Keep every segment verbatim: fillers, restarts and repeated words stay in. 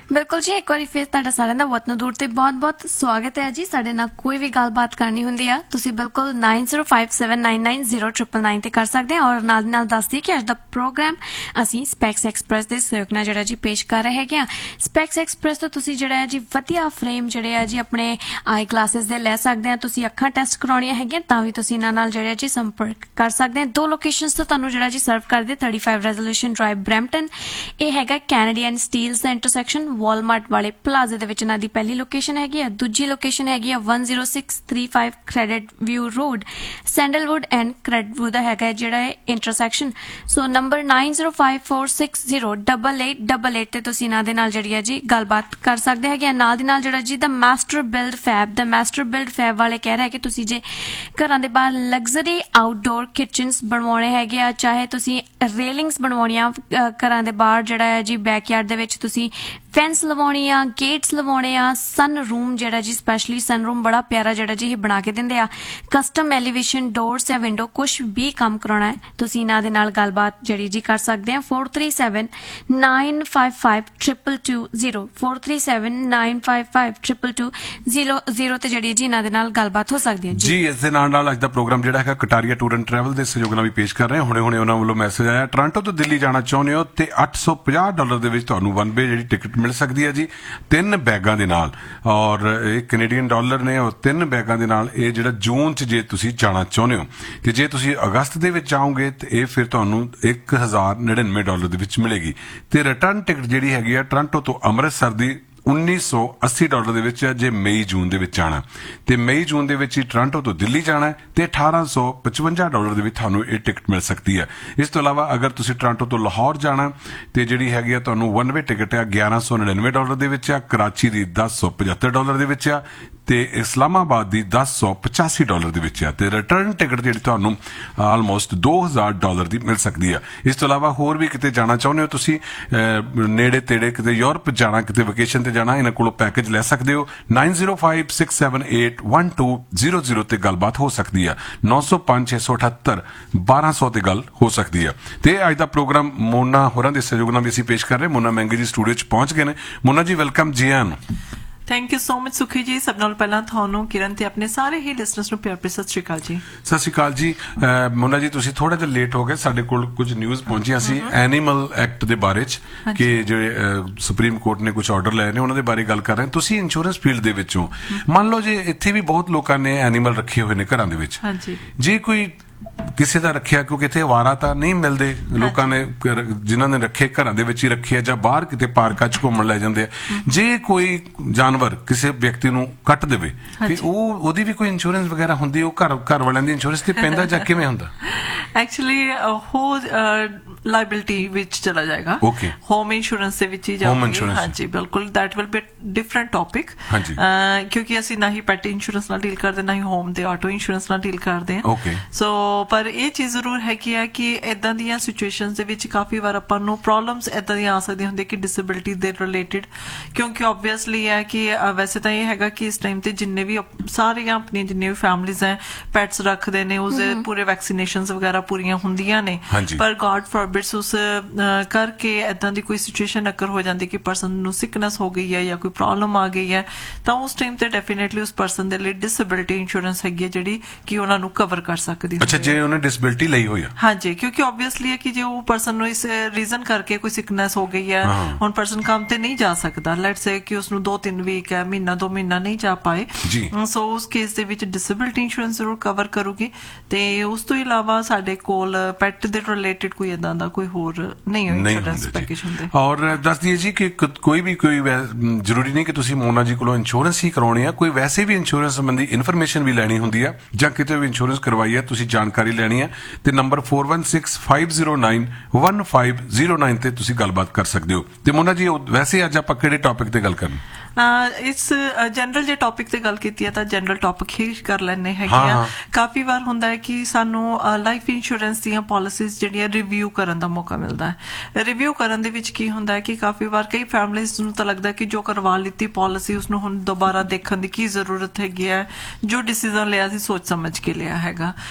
बिल्कुल जी, एक बार फिर तुहाडा सारिਆਂ ਦਾ वतन दूर ਤੇ बहुत-बहुत स्वागत है जी। ਸਾਡੇ ਨਾਲ ਕੋਈ ਵੀ ਗੱਲਬਾਤ ਕਰਨੀ ਹੁੰਦੀ ਆ ਤੁਸੀਂ ਬਿਲਕੁਲ nine zero five seven nine nine zero nine nine ਤੇ ਕਰ ਸਕਦੇ ਆ। ਔਰ ਨਾਲ ਨਾਲ ਦੱਸਦੀ ਕਿ ਅੱਜ ਦਾ ਪ੍ਰੋਗਰਾਮ ਅਸੀਂ ਸਪੈਕਸ ਐਕਸਪ੍ਰੈਸ ਦੇ ਸਹਿਯੋਗ ਨਾਲ ਜਿਹੜਾ ਜੀ ਪੇਸ਼ ਕਰ ਰਹੇ ਹੈਗੇ ਆ। ਸਪੈਕਸ ਐਕਸਪ੍ਰੈਸ ਤੋਂ ਤੁਸੀਂ ਜਿਹੜਾ ਹੈ ਜੀ ਵਧੀਆ ਫਰੇਮ ਜਿਹੜੇ ਆ ਜੀ ਆਪਣੇ ਆਈ ਗਲਾਸਿਸ ਦੇ ਲੈ ਸਕਦੇ ਆ। ਤੁਸੀਂ ਅੱਖਾਂ ਟੈਸਟ ਕਰਾਉਣੀਆਂ ਹੈਗੀਆਂ ਤਾਂ ਵੀ ਤੁਸੀਂ ਇਹਨਾਂ ਨਾਲ ਜਿਹੜੇ ਜੀ ਸੰਪਰਕ ਕਰ ਸਕਦੇ ਆ। ਦੋ ਲੋਕੇਸ਼ਨਸ ਤੋਂ ਤੁਹਾਨੂੰ ਜਿਹੜਾ ਜੀ ਸਰਵ ਕਰਦੇ thirty-five ਰੈਜ਼ੋਲੂਸ਼ਨ ਡਰਾਈਵ ਬਰੈਂਪਟਨ, ਇਹ ਹੈਗਾ ਕੈਨੇਡੀਅਨ ਸਟੀਲਸ ਦਾ ਇੰਟਰਸੈਕਸ਼ਨ ਵਾਲਮਾਰਟ ਵਾਲੇ ਪਲਾਜ਼ੇ ਦੇ ਵਿੱਚ ਇਹਨਾਂ ਦੀ ਪਹਿਲੀ ਲੋਕੇਸ਼ਨ ਹੈਗੀ ਆ। ਦੂਜੀ ਲੋਕੇਸ਼ਨ ਹੈਗੀ ਆ one zero six three five credit view road, sandalwood and ਕ੍ਰੈਡਿਟਵੁੱਡ ਦਾ ਹੈਗਾ ਜਿਹੜਾ ਹੈ ਇੰਟਰਸੈਕਸ਼ਨ। ਸੋ number nine zero five four six zero eight eight eight eight ਤੇ ਤੁਸੀਂ ਇਹਨਾਂ ਦੇ ਨਾਲ ਜਿਹੜੀ ਹੈ ਜੀ ਗੱਲਬਾਤ ਕਰ ਸਕਦੇ ਹੈਗੇ ਆ। ਨਾਲ ਦੀ ਨਾਲ ਜਿਹੜਾ ਜੀ ਦਾ ਮਾਸਟਰ ਬਿਲਡ ਫੈਬ ਦਾ ਮਾਸਟਰ ਬਿਲਡ ਫੈਬ ਵਾਲੇ ਕਹਿ ਰਹੇ ਕਿ ਤੁਸੀਂ ਜੇ ਘਰਾਂ ਦੇ ਬਾਹਰ ਲਗਜ਼ਰੀ ਆਊਟਡੋਰ ਕਿਚਨਸ ਬਣਵਾਉਣੇ ਹੈਗੇ ਆ, ਚਾਹੇ ਤੁਸੀਂ ਰੇਲਿੰਗਸ ਬਣਵਾਉਣੀਆਂ ਘਰਾਂ ਦੇ ਬਾਹਰ ਜਿਹੜਾ ਹੈ ਜੀ ਬੈਕਯਾਰਡ ਦੇ ਵਿੱਚ ਤੁਸੀਂ ਫੈਂਸ ਲਵਾਉਣੀ ਆ, ਗੇਟਸ ਲਵਾਉਣੇ ਆ, ਸਨ ਰੂਮ ਜਿਹੜਾ ਜੀ ਸਪੈਸ਼ਲੀ ਸਨ ਰੂਮ ਬੜਾ ਪਿਆਰਾ ਜਿਹੜਾ ਜੀ ਇਹ ਬਣਾ ਕੇ ਦਿੰਦੇ ਆ, ਕਸਟਮ ਐਲੀਵੇਸ਼ਨ ਡੋਰਸ ਜਾਂ ਵਿੰਡੋ ਕੁਛ ਵੀ ਕੰਮ ਕਰਾਉਣਾ ਹੈ ਤੁਸੀਂ ਇਹਨਾਂ ਦੇ ਨਾਲ ਗੱਲਬਾਤ ਜਿਹੜੀ ਜੀ ਕਰ ਸਕਦੇ ਆ। four three seven nine five five two two two zero four three seven nine five five two two two zero zero ਤੇ ਜਿਹੜੀ ਜੀ ਇਹਨਾਂ ਦੇ ਨਾਲ ਗੱਲਬਾਤ ਹੋ ਸਕਦੀ ਹੈ ਜੀ। ਇਸ ਦੇ ਨਾਲ ਨਾਲ ਅੱਜ ਦਾ ਪ੍ਰੋਗਰਾਮ ਜਿਹੜਾ ਹੈਗਾ ਕਟਾਰੀਆ ਟੂਰ ਐਂਡ ਟਰੈਵਲ ਦੇ ਸਹਿਯੋਗ ਨਾਲ ਵੀ ਪੇਸ਼ ਕਰ ਰਹੇ ਹਾਂ। ਹੁਣੇ ਹੁਣੇ ਉਹਨਾਂ ਵੱਲੋਂ ਮੈਸੇਜ ਆਇਆ, ਟੋਰਾਂਟੋ ਤੋਂ ਦਿੱਲੀ ਜਾਣਾ ਚਾਹੁੰਦੇ ਹੋ ਤੇ eight hundred fifty ਡਾਲਰ ਦੇ ਵਿੱਚ ਤੁਹਾਨੂੰ ਵਨ ਵੇ ਜਿਹੜੀ ਟਿਕਟ ਮਿਲ ਸਕਦੀ ਹੈ ਜੀ, ਤਿੰਨ ਬੈਗਾਂ ਦੇ ਨਾਲ। ਔਰ ਇਹ ਕੈਨੇਡੀਅਨ ਡਾਲਰ ਨੇ, ਔਰ ਤਿੰਨ ਬੈਗਾਂ ਦੇ ਨਾਲ ਇਹ ਜਿਹੜਾ ਜੂਨ ਚ ਜੇ ਤੁਸੀਂ ਜਾਣਾ ਚਾਹੁੰਦੇ ਹੋ ਤੇ ਜੇ ਤੁਸੀਂ ਅਗਸਤ ਦੇ ਵਿੱਚ ਜਾਓਗੇ ਤੇ ਇਹ ਫਿਰ ਤੁਹਾਨੂੰ ਇੱਕ ਹਜ਼ਾਰ ਨੜਿਨਵੇਂ ਡਾਲਰ ਦੇ ਵਿੱਚ ਮਿਲੇਗੀ। ਤੇ ਰਿਟਰਨ ਟਿਕਟ ਜਿਹੜੀ ਹੈਗੀ ਆ ਟੋਰਾਂਟੋ ਤੋਂ ਅੰਮ੍ਰਿਤਸਰ ਦੀ ਉੱਨੀ ਸੌ ਅੱਸੀ ਡਾਲਰ ਦੇ ਵਿੱਚ ਜੇ ਮਈ ਜੂਨ ਦੇ ਵਿੱਚ ਜਾਣਾ, ਤੇ ਮਈ ਜੂਨ ਦੇ ਵਿੱਚ ਹੀ ਟੋਰਾਂਟੋ ਤੋਂ ਦਿੱਲੀ ਜਾਣਾ ਤੇ ਅਠਾਰਾਂ ਸੌ ਪਚਵੰਜਾ ਡਾਲਰ ਦੇ ਵਿੱਚ ਤੁਹਾਨੂੰ ਇਹ ਟਿਕਟ ਮਿਲ ਸਕਦੀ ਹੈ। ਇਸ ਤੋਂ ਇਲਾਵਾ ਅਗਰ ਤੁਸੀਂ ਟੋਰਾਂਟੋ ਤੋਂ ਲਾਹੌਰ ਜਾਣਾ ਤੇ ਜਿਹੜੀ ਹੈਗੀ ਆ ਤੁਹਾਨੂੰ ਵਨ ਵੇ ਟਿਕਟ ਆ ਗਿਆਰਾਂ ਸੌ ਨੜਿਨਵੇਂ ਡਾਲਰ ਦੇ ਵਿੱਚ ਆ, ਕਰਾਚੀ ਦੀ ਦਸ ਸੌ ਪਝੱਤਰ ਡਾਲਰ ਦੇ ਵਿੱਚ ਆ ਤੇ ਇਸਲਾਮਾਬਾਦ ਦੀ ਦਸ ਸੌ ਪਚਾਸੀ ਡਾਲਰ ਦੇ ਵਿੱਚ ਆ। ਤੇ ਰਿਟਰਨ ਟਿਕਟ ਜਿਹੜੀ ਤੁਹਾਨੂੰ ਆਲਮੋਸਟ ਦੋ ਹਜ਼ਾਰ ਡਾਲਰ ਦੀ ਮਿਲ ਸਕਦੀ ਆ। ਇਸ ਤੋਂ ਇਲਾਵਾ ਹੋਰ ਵੀ ਕਿਤੇ ਜਾਣਾ ਚਾਹੁੰਦੇ ਹੋ ਤੁਸੀਂ, ਨੇੜੇ ਤੇੜੇ ਕਿਤੇ ਯੂਰਪ ਜਾਣਾ, ਕਿਤੇ ਵਕੇਸ਼ਨ ਤੇ ਜਾਣਾ, ਇਹਨਾਂ ਕੋਲੋਂ ਪੈਕੇਜ ਲੈ ਸਕਦੇ ਹੋ। nine zero five six seven eight one two zero zero ਤੇ ਗੱਲਬਾਤ ਹੋ ਸਕਦੀ ਆ। nine zero five six seven eight twelve hundred ਤੇ ਗੱਲ ਹੋ ਸਕਦੀ ਆ। ਤੇ ਅੱਜ ਦਾ ਪ੍ਰੋਗਰਾਮ ਮੋਨਾ ਹੋਰਾਂ ਦੇ ਸਹਿਯੋਗ ਨਾਲ ਵੀ ਅਸੀਂ ਪੇਸ਼ ਕਰ ਰਹੇ। ਮੋਨਾ ਮਹਿੰਗੀ ਜੀ ਸਟੂਡੀਓ ਚ ਪਹੁੰਚ ਗਏ ਨੇ। ਮੋਨਾ ਜੀ ਵੈਲਕਮ ਜੀ ਆਨ। ਥੈਂਕ ਯੂ ਸੋ ਮਚ ਸੁਖੀ ਜੀ। ਸਭ ਨਾਲ ਪਹਿਲਾਂ ਤੁਹਾਨੂੰ ਕਿਰਨ ਤੇ ਆਪਣੇ ਸਾਰੇ ਹੀ ਲਿਸਨਰਸ ਨੂੰ ਪਿਆਰ ਭਰੀ ਸਤਿ ਸ਼੍ਰੀ ਅਕਾਲ ਜੀ। ਸਤਿ ਸ਼੍ਰੀ ਅਕਾਲ ਜੀ। ਮੋਨਾ ਜੀ ਤੁਸੀਂ ਥੋੜਾ ਜਿਹਾ ਲੇਟ ਹੋ ਗਏ, ਸਾਡੇ ਕੋਲ ਕੁਝ ਨਿਊਜ਼ ਪਹੁੰਚੀਆਂ ਸੀ ਐਨੀਮਲ ਐਕਟ ਦੇ ਬਾਰੇ ਚ ਕਿ ਜਿਹੜੇ ਸੁਪਰੀਮ ਕੋਰਟ ਨੇ ਕੁਝ ਆਰਡਰ ਲਏ ਨੇ ਉਹਨਾਂ ਦੇ ਬਾਰੇ ਗੱਲ ਕਰ ਰਹੇ ਹਾਂ। ਤੁਸੀਂ ਇੰਸ਼ੋਰੈਂਸ ਫੀਲਡ ਦੇ ਵਿੱਚੋਂ ਮੰਨ ਲਓ ਜੇ ਇੱਥੇ ਵੀ ਬਹੁਤ ਲੋਕਾਂ ਨੇ ਐਨੀਮਲ ਰੱਖੇ ਹੋਏ ਨੇ ਘਰਾਂ ਦੇ ਵਿੱਚ, ਜੇ ਕੋਈ ਕਿਸੇ ਦਾ ਰੱਖਿਆ, ਕਿਉਂਕਿ ਇੱਥੇ ਅਵਾਰਾ ਤਾਂ ਨਹੀਂ ਮਿਲਦੇ, ਲੋਕਾਂ ਨੇ ਜਿਨ੍ਹਾਂ ਨੇ ਰੱਖੇ ਘਰਾਂ ਦੇ ਵਿੱਚ ਹੀ ਰੱਖੇ ਜਾਂ ਬਾਹਰ ਕਿਤੇ ਪਾਰਕਾਂ ਚ ਘੁੰਮਣ ਲੈ ਜਾਂਦੇ ਆ, ਜੇ ਕੋਈ ਜਾਨਵਰ ਕਿਸੇ ਵਿਅਕਤੀ ਨੂੰ ਕੱਟ ਦੇਵੇ ਤੇ ਉਹ ਉਹਦੀ ਵੀ ਕੋਈ ਇੰਸ਼ੋਰੈਂਸ ਵਗੈਰਾ ਹੁੰਦੀ, ਉਹ ਘਰ ਘਰ ਵਾਲਿਆਂ ਦੀ ਇੰਸ਼ੋਰੈਂਸ ਤੇ ਪੈਂਦਾ ਜਾਂ ਕਿਵੇਂ ਹੁੰਦਾ? ਐਕਚੁਅਲੀ ਉਹ ਲਾਇਬਿਲਿਟੀ ਵਿੱਚ ਚਲਾ ਜਾਏਗਾ, ਹੋਮ ਇੰਸ਼ੋਰੈਂਸ ਦੇ ਵਿੱਚ ਹੀ ਜਾਊਗੀ। ਹਾਂਜੀ ਬਿਲਕੁਲ, that will be different topic, ਕਿਉਂਕਿ ਅਸੀਂ ਨਾ ਹੀ ਪੈਟ ਇੰਸ਼ੋਰੈਂਸ ਨਾਲ ਡੀਲ ਕਰਦੇ, ਨਾ ਹੀ ਹੋਮ ਦੇ ਆਟੋ ਇੰਸ਼ੋਰੈਂਸ ਨਾਲ ਡੀਲ ਕਰਦੇ ਹਾਂ। ਸੋ ਪਰ ਇਹ ਚੀਜ਼ ਜ਼ਰੂਰ ਹੈਗੀ ਆ ਕਿ ਏਦਾਂ ਦੀਆਂ ਸਿਚੁਏਸ਼ਨਸ ਦੇ ਵਿੱਚ ਕਾਫੀ ਵਾਰ ਆਪਾਂ ਨੂੰ ਪ੍ਰੋਬਲਮਸ ਏਦਾਂ ਦੀਆਂ ਆ ਸਕਦੀਆਂ ਹੁੰਦੀਆਂ ਕਿ ਡਿਸੇਬਿਲਿਟੀ ਦੇ ਰਿਲੇਟਿਡ, ਕਿਉਂਕਿ ਓਬਵੀਅਸਲੀ ਹੈ ਕਿ ਵੈਸੇ ਤਾਂ ਇਹ ਹੈਗਾ ਕਿ ਇਸ ਟਾਈਮ ਤੇ ਜਿੰਨੇ ਵੀ ਸਾਰੀਆਂ ਆਪਣੀਆਂ ਜਿੰਨੇ ਵੀ ਫੈਮਲੀਜ਼ ਹੈ ਪੈਟਸ ਰੱਖਦੇ ਨੇ, ਉਸਦੇ ਪੂਰੇ ਵੈਕਸੀਨੇਸ਼ਨਸ ਵਗੈਰਾ ਪੂਰੀਆਂ ਹੁੰਦੀਆਂ ਨੇ। ਪਰ ਗॉड ਫॉरबिड्स ਉਸ ਕਰਕੇ ਏਦਾਂ ਦੀ ਕੋਈ ਸਿਚੁਏਸ਼ਨ ਅਕਰ ਹੋ ਜਾਂਦੀ ਕਿ ਪਰਸਨ ਨੂੰ ਸਿਕਨੈਸ ਹੋ ਗਈ ਹੈ ਜਾਂ ਕੋਈ ਪ੍ਰੋਬਲਮ ਆ ਗਈ ਹੈ, ਤਾਂ ਉਸ ਟਾਈਮ ਤੇ ਡੈਫੀਨੇਟਲੀ ਉਸ ਪਰਸਨ ਦੇ ਲਈ ਡਿਸੇਬਿਲਿਟੀ ਇੰਸ਼ੋਰੈਂਸ ਹੈਗੀ ਹੈ ਜਿਹੜੀ ਕਿ ਉਹਨਾਂ ਨੂੰ ਕਵਰ ਕਰ ਸਕਦੀ ਹੈ। ਅੱਛਾ, ਜੇ ਉਹਨੇ ਡਿਸੇਬਿਲਿਟੀ ਲਈ ਹੋਈ ਆ? ਹਾਂਜੀ, ਕਿਉਂਕਿ ਓਬਵੀਅਸਲੀ ਹੈ ਕਿ ਜੇ ਉਹ ਪਰਸਨ ਨੂੰ ਇਸ ਰੀਜ਼ਨ ਕਰਕੇ ਕੋਈ ਸਿਕਨੈਸ ਹੋ ਗਈ ਹੈ, ਹੁਣ ਪਰਸਨ ਕੰਮ ਤੇ ਨਹੀਂ ਜਾ ਸਕਦਾ, ਲੈਟਸ ਸੇ ਕਿ ਉਸਨੂੰ ਦੋ ਤਿੰਨ ਵੀਕ ਹੈ, ਮਹੀਨਾ ਦੋ ਮਹੀਨਾ ਨਹੀਂ ਜਾ ਪਾਏ, ਸੋ ਉਸ ਕੇਸ ਦੇ ਵਿੱਚ ਡਿਸੇਬਿਲਿਟੀ ਇੰਸ਼ੋਰੈਂਸ ਜ਼ਰੂਰ ਕਵਰ ਕਰੂਗੀ। ਤੇ ਉਸ ਤੋਂ ਇਲਾਵਾ ਸਾਡੇ ਕੋਲ ਪੈਟ ਦੇ ਰਿਲੇਟਡ ਕੋਈ ਏਦਾਂ ਦਾ ਕੋਈ ਹੋਰ ਨਹੀਂ ਇੰਸ਼ੋਰੈਂਸ ਪੈਕੇਜ ਹੁੰਦੇ। ਔਰ ਦੱਸ ਦਈਏ ਜੀ ਕਿ ਕੋਈ ਵੀ ਕੋਈ ਜ਼ਰੂਰੀ ਨਹੀਂ ਕਿ ਤੁਸੀਂ ਮੋਨਾ ਜੀ ਕੋਲੋਂ ਇੰਸ਼ੋਰੈਂਸ ਹੀ ਕਰਾਉਣੀ ਆ, ਕੋਈ ਵੈਸੇ ਵੀ ਇੰਸ਼ੋਰੈਂਸ ਸੰਬੰਧੀ ਇਨਫੋਰਮੇਸ਼ਨ ਵੀ ਲੈਣੀ ਹੁੰਦੀ ਆ ਜਾਂ ਕਿਤੇ ਵੀ ਇੰਸ਼ੋਰੈਂਸ ਕਰਵਾਈ ਹੈ ਤੁਸੀਂ ਜਾਣਕਾਰੀ ਲੈਣੀ ਹੈ ਤੇ number four one six five zero nine one five zero nine ਤੇ ਤੁਸੀਂ ਗੱਲਬਾਤ ਕਰ ਸਕਦੇ ਹੋ। ਤੇ ਮੋਨਾ ਜੀ ਵੈਸੇ ਅੱਜ ਆਪਾਂ ਕਿਹੜੇ ਟੌਪਿਕ ਤੇ ਗੱਲ ਕਰਨੀ? ਇਸ ਜਨਰਲ ਜੇ ਟੌਪਿਕ ਤੇ ਗੱਲ ਕੀਤੀ ਹੈ ਤਾਂ ਜਨਰਲ ਟੌਪਿਕ ਹੀ ਕਰ ਲੈਣੇ ਹੈਗੇ ਆ। ਕਾਫੀ ਵਾਰ ਹੁੰਦਾ ਹੈ ਕਿ ਸਾਨੂੰ ਲਾਈਫ ਇੰਸ਼ੋਰੈਂਸ ਦੀਆਂ ਪਾਲਿਸੀਜ਼ ਜਿਹੜੀਆਂ ਰਿਵਿਊ ਕਰਨ ਦਾ ਮੌਕਾ ਮਿਲਦਾ ਹੈ। ਰਿਵਿਊ ਕਰਨ ਦੇ ਵਿੱਚ ਕੀ ਹੁੰਦਾ ਹੈ ਕਿ ਕਾਫੀ ਵਾਰ ਕਈ ਫੈਮਲੀਜ਼ ਨੂੰ ਤਾਂ ਲੱਗਦਾ ਕਿ ਜੋ ਕਰਵਾ ਲਿੱਤੀ ਪਾਲਿਸੀ ਉਸਨੂੰ ਹੁਣ ਦੁਬਾਰਾ ਦੇਖਣ ਦੀ ਕੀ ਜ਼ਰੂਰਤ ਹੈਗੀ ਹੈ, ਜੋ ਡਿਸੀਜ਼ਨ ਲਿਆ ਸੀ ਸੋਚ ਸਮਝ ਕੇ ਲਿਆ ਹੈਗਾ। ਨੋ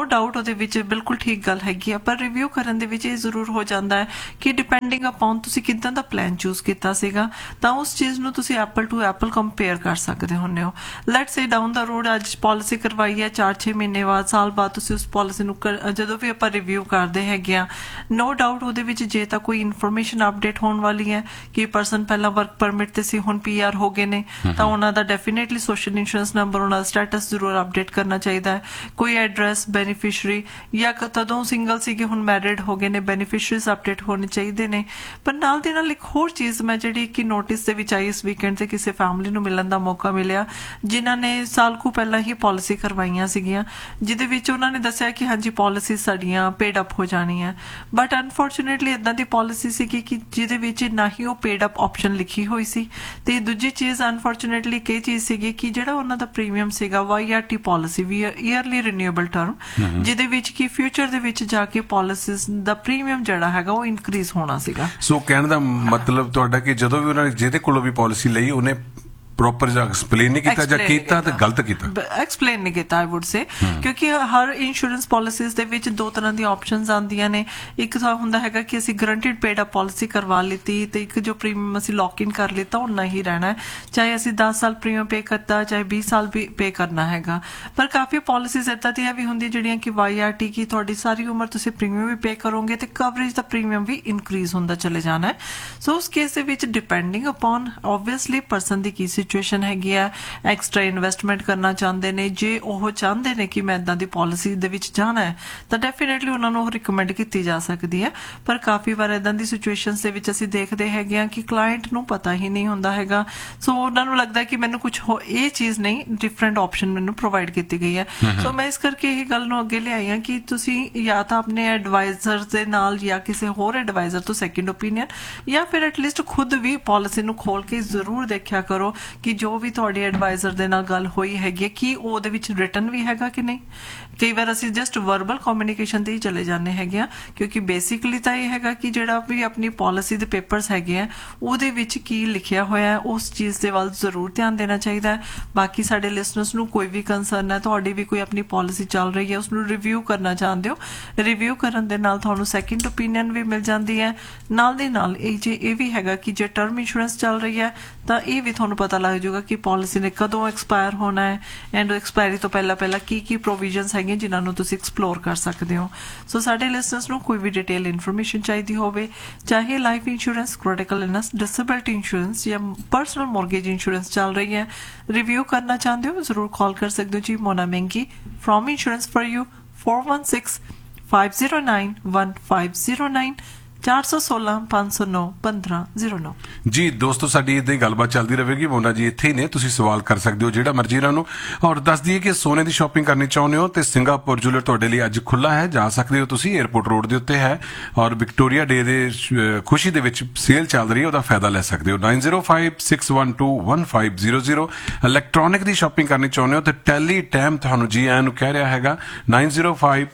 ਡਾਊਟ ਉਹਦੇ ਵਿੱਚ ਬਿਲਕੁਲ ਠੀਕ ਗੱਲ ਹੈਗੀ ਆ, ਪਰ ਰਿਵਿਊ ਕਰਨ ਦੇ ਵਿੱਚ ਇਹ ਜ਼ਰੂਰ ਹੋ ਜਾਂਦਾ ਹੈ ਕਿ ਡਿਪੈਂਡਿੰਗ ਅਪਨ ਤੁਸੀਂ ਕਿੱਦਾਂ ਦਾ ਪਲਾਨ ਚੂਜ਼ ਕੀਤਾ ਸੀਗਾ, ਤਾਂ ਉਸ ਚੀਜ਼ ਨੂੰ ਤੁਸੀਂ ਐਪਲ ਟੂ ਐਪਲ ਕੰਪੇਅਰ ਕਰ ਸਕਦੇ ਹੁੰਦੇ ਹੋ। Let's say down the road ਅੱਜ ਪਾਲਿਸੀ ਕਰਵਾਈ ਹੈ, ਚਾਰ ਛੇ ਮਹੀਨੇ ਬਾਅਦ ਸਾਲ ਬਾਅਦ ਤੁਸੀਂ ਉਸ ਪਾਲਿਸੀ ਨੂੰ ਜਦੋਂ ਵੀ ਆਪਾਂ ਰਿਵਿਊ ਕਰਦੇ ਹੈਗੇ ਆ, ਨੋ ਡਾਊਟ ਉਹਦੇ ਵਿੱਚ ਜੇ ਤਾਂ ਕੋਈ ਇਨਫੋਰਮੇਸ਼ਨ ਅਪਡੇਟ ਹੋਣ ਵਾਲੀ ਹੈ ਕਿ ਪਰਸਨ ਪਹਿਲਾਂ ਵਰਕ ਪਰਮਿਟ ਤੇ ਸੀ, ਹੁਣ ਪੀ ਆਰ ਹੋ ਗਏ ਨੇ, ਤਾਂ ਉਹਨਾਂ ਦਾ ਡੈਫੀਨੇਟਲੀ ਸੋਸ਼ਲ ਇੰਸ਼ੋਰੈਂਸ ਨੰਬਰ, ਉਹਨਾਂ ਦਾ ਸਟੇਟਸ ਜ਼ਰੂਰ ਅਪਡੇਟ ਕਰਨਾ ਚਾਹੀਦਾ ਹੈ। ਕੋਈ ਐਡਰੈਸ, ਬੈਨੀਫਿਸ਼ਰੀ, ਜਾਂ ਤਦੋਂ ਸਿੰਗਲ ਸੀਗੇ ਹੁਣ ਮੈਰਿਡ ਹੋ ਗਏ ਨੇ, ਬੈਨੀਫਿਸ਼ਰੀਜ਼ ਅਪਡੇਟ ਹੋਣੇ ਚਾਹੀਦੇ ਨੇ। ਪਰ ਨਾਲ ਦੇ ਨਾਲ ਇੱਕ ਹੋਰ ਚੀਜ਼ ਮੈਂ ਜਿਹੜੀ ਕਿ ਨੋਟਿਸ ਦੇ ਵਿੱਚ ਆਈ ਇਸ ਵੀਕਐਂਡ ਤੇ, ਕਿਸੇ ਫੈਮਿਲੀ ਨੂੰ ਮਿਲਣ ਦਾ ਮੌਕਾ ਮਿਲਿਆ ਜਿਨ੍ਹਾਂ ਨੇ ਸਾਲ ਕੁ ਪਹਿਲਾਂ ਹੀ ਪਾਲਿਸੀ ਕਰਵਾਈਆਂ ਸੀਗੀਆਂ, ਜਿਹਦੇ ਵਿੱਚ ਉਹਨਾਂ ਨੇ ਦੱਸਿਆ ਕਿ ਹਾਂਜੀ ਪਾਲਿਸੀ ਸਾਡੀਆਂ ਪੇਡ ਅਪ ਹੋ ਜਾਣੀਆਂ, ਬਟ ਅਨਫੋਰਚੂਨੇਟਲੀ ਇਦਾਂ ਦੀ ਪਾਲਿਸੀ ਸੀਗੀ ਕਿ ਜਿਹਦੇ ਵਿੱਚ ਨਾ ਹੀ ਉਹ ਪੇਡ ਅਪ ਆਪਸ਼ਨ ਲਿਖੀ ਹੋਈ ਸੀ, ਤੇ ਦੂਜੀ ਚੀਜ਼ ਅਨਫੋਰਚੂਨੇਟਲੀ ਇਹ ਚੀਜ਼ ਸੀਗੀ ਕਿ ਜਿਹੜਾ ਉਹਨਾਂ ਦਾ ਪ੍ਰੀਮੀਅਮ ਸੀਗਾ why are T policy, we yearly renewable term, ਜਿਹਦੇ ਵਿੱਚ ਕਿ ਫਿਊਚਰ ਦੇ ਵਿੱਚ ਜਾ ਕੇ ਪਾਲਿਸੀਜ਼ ਦਾ ਪ੍ਰੀਮੀਅਮ ਜਿਹੜਾ ਹੈਗਾ ਉਹ ਇਨਕਰੀਜ਼ ਹੋਣਾ ਸੀਗਾ। ਸੋ ਕਹਿਣ ਦਾ ਮਤਲਬ ਤੁਹਾਡਾ ਕਿ ਜਦੋਂ ਵੀ ਉਹਨਾਂ ਨੇ ਜਿਹਦੇ ਕੋਲੋਂ ਵੀ ਪਾਲਿਸੀ ਲਈ ਉਹਨੇ ਪ੍ਰੋਪਰ ਜਾਂ ਐਕਸਪਲੇਨ ਨਹੀਂ ਕੀਤਾ ਜਾਂ ਕੀਤਾ ਤੇ ਗਲਤ ਕੀਤਾ, ਐਕਸਪਲੇਨ ਨਹੀਂ ਕੀਤਾ ਆਈ ਵੁੱਡ ਸੇ, ਕਿਉਂਕਿ ਹਰ ਇੰਸ਼ੋਰੈਂਸ ਪਾਲਿਸੀਜ਼ ਦੇ ਵਿੱਚ ਦੋ ਤਰ੍ਹਾਂ ਦੀਆਂ ਆਪਸ਼ਨਸ ਆਉਂਦੀਆਂ ਨੇ। ਇੱਕ ਤਾਂ ਹੁੰਦਾ ਹੈਗਾ ਕਿ ਅਸੀਂ ਗਰੰਟਿਡ ਪੇਡ ਅਪ ਪਾਲਿਸੀ ਕਰਵਾ ਲਿੱਤੀ ਤੇ ਇੱਕ ਜੋ ਪ੍ਰੀਮੀਅਮ ਅਸੀਂ ਲੌਕ ਇਨ ਕਰ ਲਿੱਤਾ ਉਹਨਾਂ ਹੀ ਰਹਿਣਾ ਹੈ, ਚਾਹੇ ਅਸੀਂ ਦਸ ਸਾਲ ਪ੍ਰੀਮੀਅਮ ਪੇ ਕਰਤਾ ਚਾਹੇ ਵੀਹ ਸਾਲ ਵੀ ਪੇ ਕਰਨਾ ਹੈਗਾ। ਪਰ ਕਾਫੀ ਪਾਲਿਸੀਜ਼ ਏਦਾਂ ਦੀਆਂ ਵੀ ਹੁੰਦੀਆਂ ਜਿਹੜੀਆਂ ਕਿ ਵਾਈ ਆਰ ਟੀ, ਕੀ ਤੁਹਾਡੀ ਸਾਰੀ ਉਮਰ ਤੁਸੀਂ ਪ੍ਰੀਮੀਅਮ ਵੀ ਪੇ ਕਰੋਗੇ ਤੇ ਕਵਰੇਜ ਦਾ ਪ੍ਰੀਮੀਅਮ ਵੀ ਇਨਕਰੀਜ਼ ਹੁੰਦਾ ਚਲੇ ਜਾਣਾ ਹੈ। ਸੋ ਉਸ ਕੇਸ ਦੇ ਵਿੱਚ ਡਿਪੈਂਡਿੰਗ ਅਪਨ ਓਬਵੀਅਸਲੀ ਪਰਸਨ ਦੀ ਕੀ ਸਿਚੁਏਸ਼ਨ ਹੈਗੀ ਆ, ਐਕਸਟਰਾ ਇਨਵੈਸਟਮੈਂਟ ਕਰਨਾ ਚਾਹੁੰਦੇ ਨੇ, ਜੇ ਉਹ ਚਾਹੁੰਦੇ ਨੇ ਕਿ ਮੈਂ ਇਦਾਂ ਦੀ ਪਾਲਿਸੀ ਦੇ ਵਿੱਚ ਜਾਣਾ ਹੈ ਤਾਂ ਡੈਫੀਨੇਟਲੀ ਉਹਨਾਂ ਨੂੰ ਰਿਕਮੈਂਡ ਕੀਤੀ ਜਾ ਸਕਦੀ ਹੈ। ਪਰ ਕਾਫੀ ਵਾਰ ਇਦਾਂ ਦੀ ਸਿਚੁਏਸ਼ਨਸ ਦੇ ਵਿੱਚ ਅਸੀਂ ਦੇਖਦੇ ਹੈਗੇ ਆ ਕਿ ਕਲਾਇੰਟ ਨੂੰ ਪਤਾ ਹੀ ਨਹੀਂ ਹੁੰਦਾ ਹੈਗਾ, ਸੋ ਉਹਨਾਂ ਨੂੰ ਲੱਗਦਾ ਕਿ ਮੈਨੂੰ ਕੁਝ ਇਹ ਚੀਜ਼ ਨਹੀਂ, ਡਿਫਰੈਂਟ ਆਪਸ਼ਨ ਮੈਨੂੰ ਪ੍ਰੋਵਾਈਡ ਕੀਤੀ ਗਈ ਹੈ। ਸੋ ਮੈਂ ਇਸ ਕਰਕੇ ਇਹ ਗੱਲ ਨੂੰ ਅੱਗੇ ਲਿਆਈ ਹਾਂ ਕਿ ਤੁਸੀਂ ਜਾਂ ਤਾਂ ਆਪਣੇ ਐਡਵਾਈਜ਼ਰ ਦੇ ਨਾਲ ਜਾਂ ਕਿਸੇ ਹੋਰ ਐਡਵਾਈਜ਼ਰ ਤੋਂ ਸੈਕਿੰਡ ਓਪੀਨੀਅਨ, ਜਾਂ ਫਿਰ ਐਟਲੀਸਟ ਖੁਦ ਵੀ ਪਾਲਿਸੀ ਨੂੰ ਖੋਲ ਕੇ ਜ਼ਰੂਰ ਦੇਖਿਆ ਕਰੋ ਕਿ ਜੋ ਵੀ ਤੁਹਾਡੇ ਐਡਵਾਈਜ਼ਰ ਦੇ ਨਾਲ ਗੱਲ ਹੋਈ ਹੈਗੀ ਕਿ ਉਹਦੇ ਵਿੱਚ ਰਿਟਨ ਵੀ ਹੈਗਾ ਕਿ ਨਹੀਂ। ਕਈ ਵਾਰ ਅਸੀਂ ਜਸਟ ਵਰਬਲ ਕਮਿਊਨੀਕੇਸ਼ਨ ਤੇ ਹੀ ਚਲੇ ਜਾਂਦੇ ਹੈਗੇ ਆ, ਕਿਉਂਕਿ ਬੇਸਿਕਲੀ ਤਾਂ ਇਹ ਹੈਗਾ ਕਿ ਜਿਹੜਾ ਵੀ ਆਪਣੀ ਪਾਲਿਸੀ ਦੇ ਪੇਪਰਸ ਹੈਗੇ ਆ ਉਹਦੇ ਵਿੱਚ ਕੀ ਲਿਖਿਆ ਹੋਇਆ ਹੈ ਉਸ ਚੀਜ਼ ਦੇ ਵੱਲ ਜ਼ਰੂਰ ਧਿਆਨ ਦੇਣਾ ਚਾਹੀਦਾ ਹੈ। ਬਾਕੀ ਸਾਡੇ ਲਿਸਨਰਸ ਨੂੰ ਕੋਈ ਵੀ ਕੰਸਰਨ ਹੈ, ਤੁਹਾਡੀ ਵੀ ਕੋਈ ਆਪਣੀ ਪਾਲਿਸੀ ਚੱਲ ਰਹੀ ਹੈ, ਉਸਨੂੰ ਰਿਵਿਊ ਕਰਨਾ ਚਾਹੁੰਦੇ ਹੋ, ਰਿਵਿਊ ਕਰਨ ਦੇ ਨਾਲ ਤੁਹਾਨੂੰ ਸੈਕਿੰਡ ਓਪੀਨੀਅਨ ਵੀ ਮਿਲ ਜਾਂਦੀ ਹੈ। ਨਾਲ ਦੇ ਨਾਲ ਇਹ ਜੇ ਇਹ ਵੀ ਹੈਗਾ ਕਿ ਜੇ ਟਰਮ ਇੰਸ਼ੋਰੈਂਸ ਚੱਲ ਰਹੀ ਹੈ ਤਾਂ ਇਹ ਵੀ ਤੁਹਾਨੂੰ ਪਤਾ ਲੱਗ ਜਾਊਗਾ ਕਿ ਪਾਲਿਸੀ ਨੇ ਕਦੋਂ ਐਕਸਪਾਇਰ ਹੋਣਾ ਹੈ ਐਂਡ ਐਕਸਪਾਇਰੀ ਤੋਂ ਪਹਿਲਾਂ ਪਹਿਲਾਂ ਕੀ ਕੀ ਪ੍ਰੋਵੀਜ਼ਨਸ ਹੈਗੀਆਂ ਜਿਨ੍ਹਾਂ ਨੂੰ ਤੁਸੀਂ ਐਕਸਪਲੋਰ ਕਰ ਸਕਦੇ ਹੋ। ਸੋ ਸਾਡੇ ਲਿਸਨਰਸ ਨੂੰ ਕੋਈ ਵੀ ਡਿਟੇਲ ਇਨਫੋਰਮੇਸ਼ਨ ਚਾਹੀਦੀ ਹੋਵੇ, ਚਾਹੇ life insurance, critical illness, disability insurance ਜਾਂ ਪਰਸਨਲ ਮੌਰਗੇਜ ਇੰਸ਼ੋਰੈਂਸ ਚੱਲ ਰਹੀ ਹੈ, ਰਿਵਿਊ ਕਰਨਾ ਚਾਹੁੰਦੇ ਹੋ, ਜ਼ਰੂਰ ਕਾਲ ਕਰ ਸਕਦੇ ਹੋ ਜੀ। ਮੋਨਾ ਮੈਂਗੀ from insurance for you four one six five zero nine one five zero nine ਚਾਰ ਸੌ ਸੋਲਾਂ ਪੰਜ ਸੌ ਨੌ ਪੰਦਰਾਂ ਜ਼ੀਰੋ ਨੌ। ਜੀ ਦੋਸਤੋ, ਸਾਡੀ ਇਦਾਂ ਹੀ ਗੱਲਬਾਤ ਚੱਲਦੀ ਰਹੇਗੀ। ਮੋਨਾ ਜੀ ਇੱਥੇ ਹੀ ਨੇ, ਤੁਸੀਂ ਸਵਾਲ ਕਰ ਸਕਦੇ ਹੋ ਜਿਹੜਾ ਮਰਜ਼ੀ ਇਹਨਾਂ ਨੂੰ। ਔਰ ਦੱਸ ਦਈਏ ਕਿ ਸੋਨੇ ਦੀ ਸ਼ਾਪਿੰਗ ਕਰਨੀ ਚਾਹੁੰਦੇ ਹੋ ਤੇ ਸਿੰਗਾਪੁਰ ਜੁਐਲਰ ਤੁਹਾਡੇ ਲਈ ਅੱਜ ਖੁੱਲਾ ਹੈ, ਜਾ ਸਕਦੇ ਹੋ ਤੁਸੀਂ, 에ਅਰਪੋਰਟ ਰੋਡ ਦੇ ਉੱਤੇ ਹੈ। ਔਰ ਵਿਕਟੋਰੀਆ ਡੇ ਦੇ ਖੁਸ਼ੀ ਦੇ ਵਿੱਚ ਸੇਲ ਚੱਲ ਰਹੀ ਹੈ, ਉਹਦਾ ਫਾਇਦਾ ਲੈ ਸਕਦੇ ਹੋ। ਨਾइन zero five six one two one five zero zero. Electronic ਦੀ ਸ਼ਾਪਿੰਗ ਕਰਨੀ ਚਾਹੁੰਦੇ ਹੋ ਤੇ ਟੈਲੀ ਟਾਈਮ ਤੁਹਾਨੂੰ ਜੀ ਆਇਆਂ ਨੂੰ ਕਹਿ ਰਿਹਾ ਹੈਗਾ। Nine zero five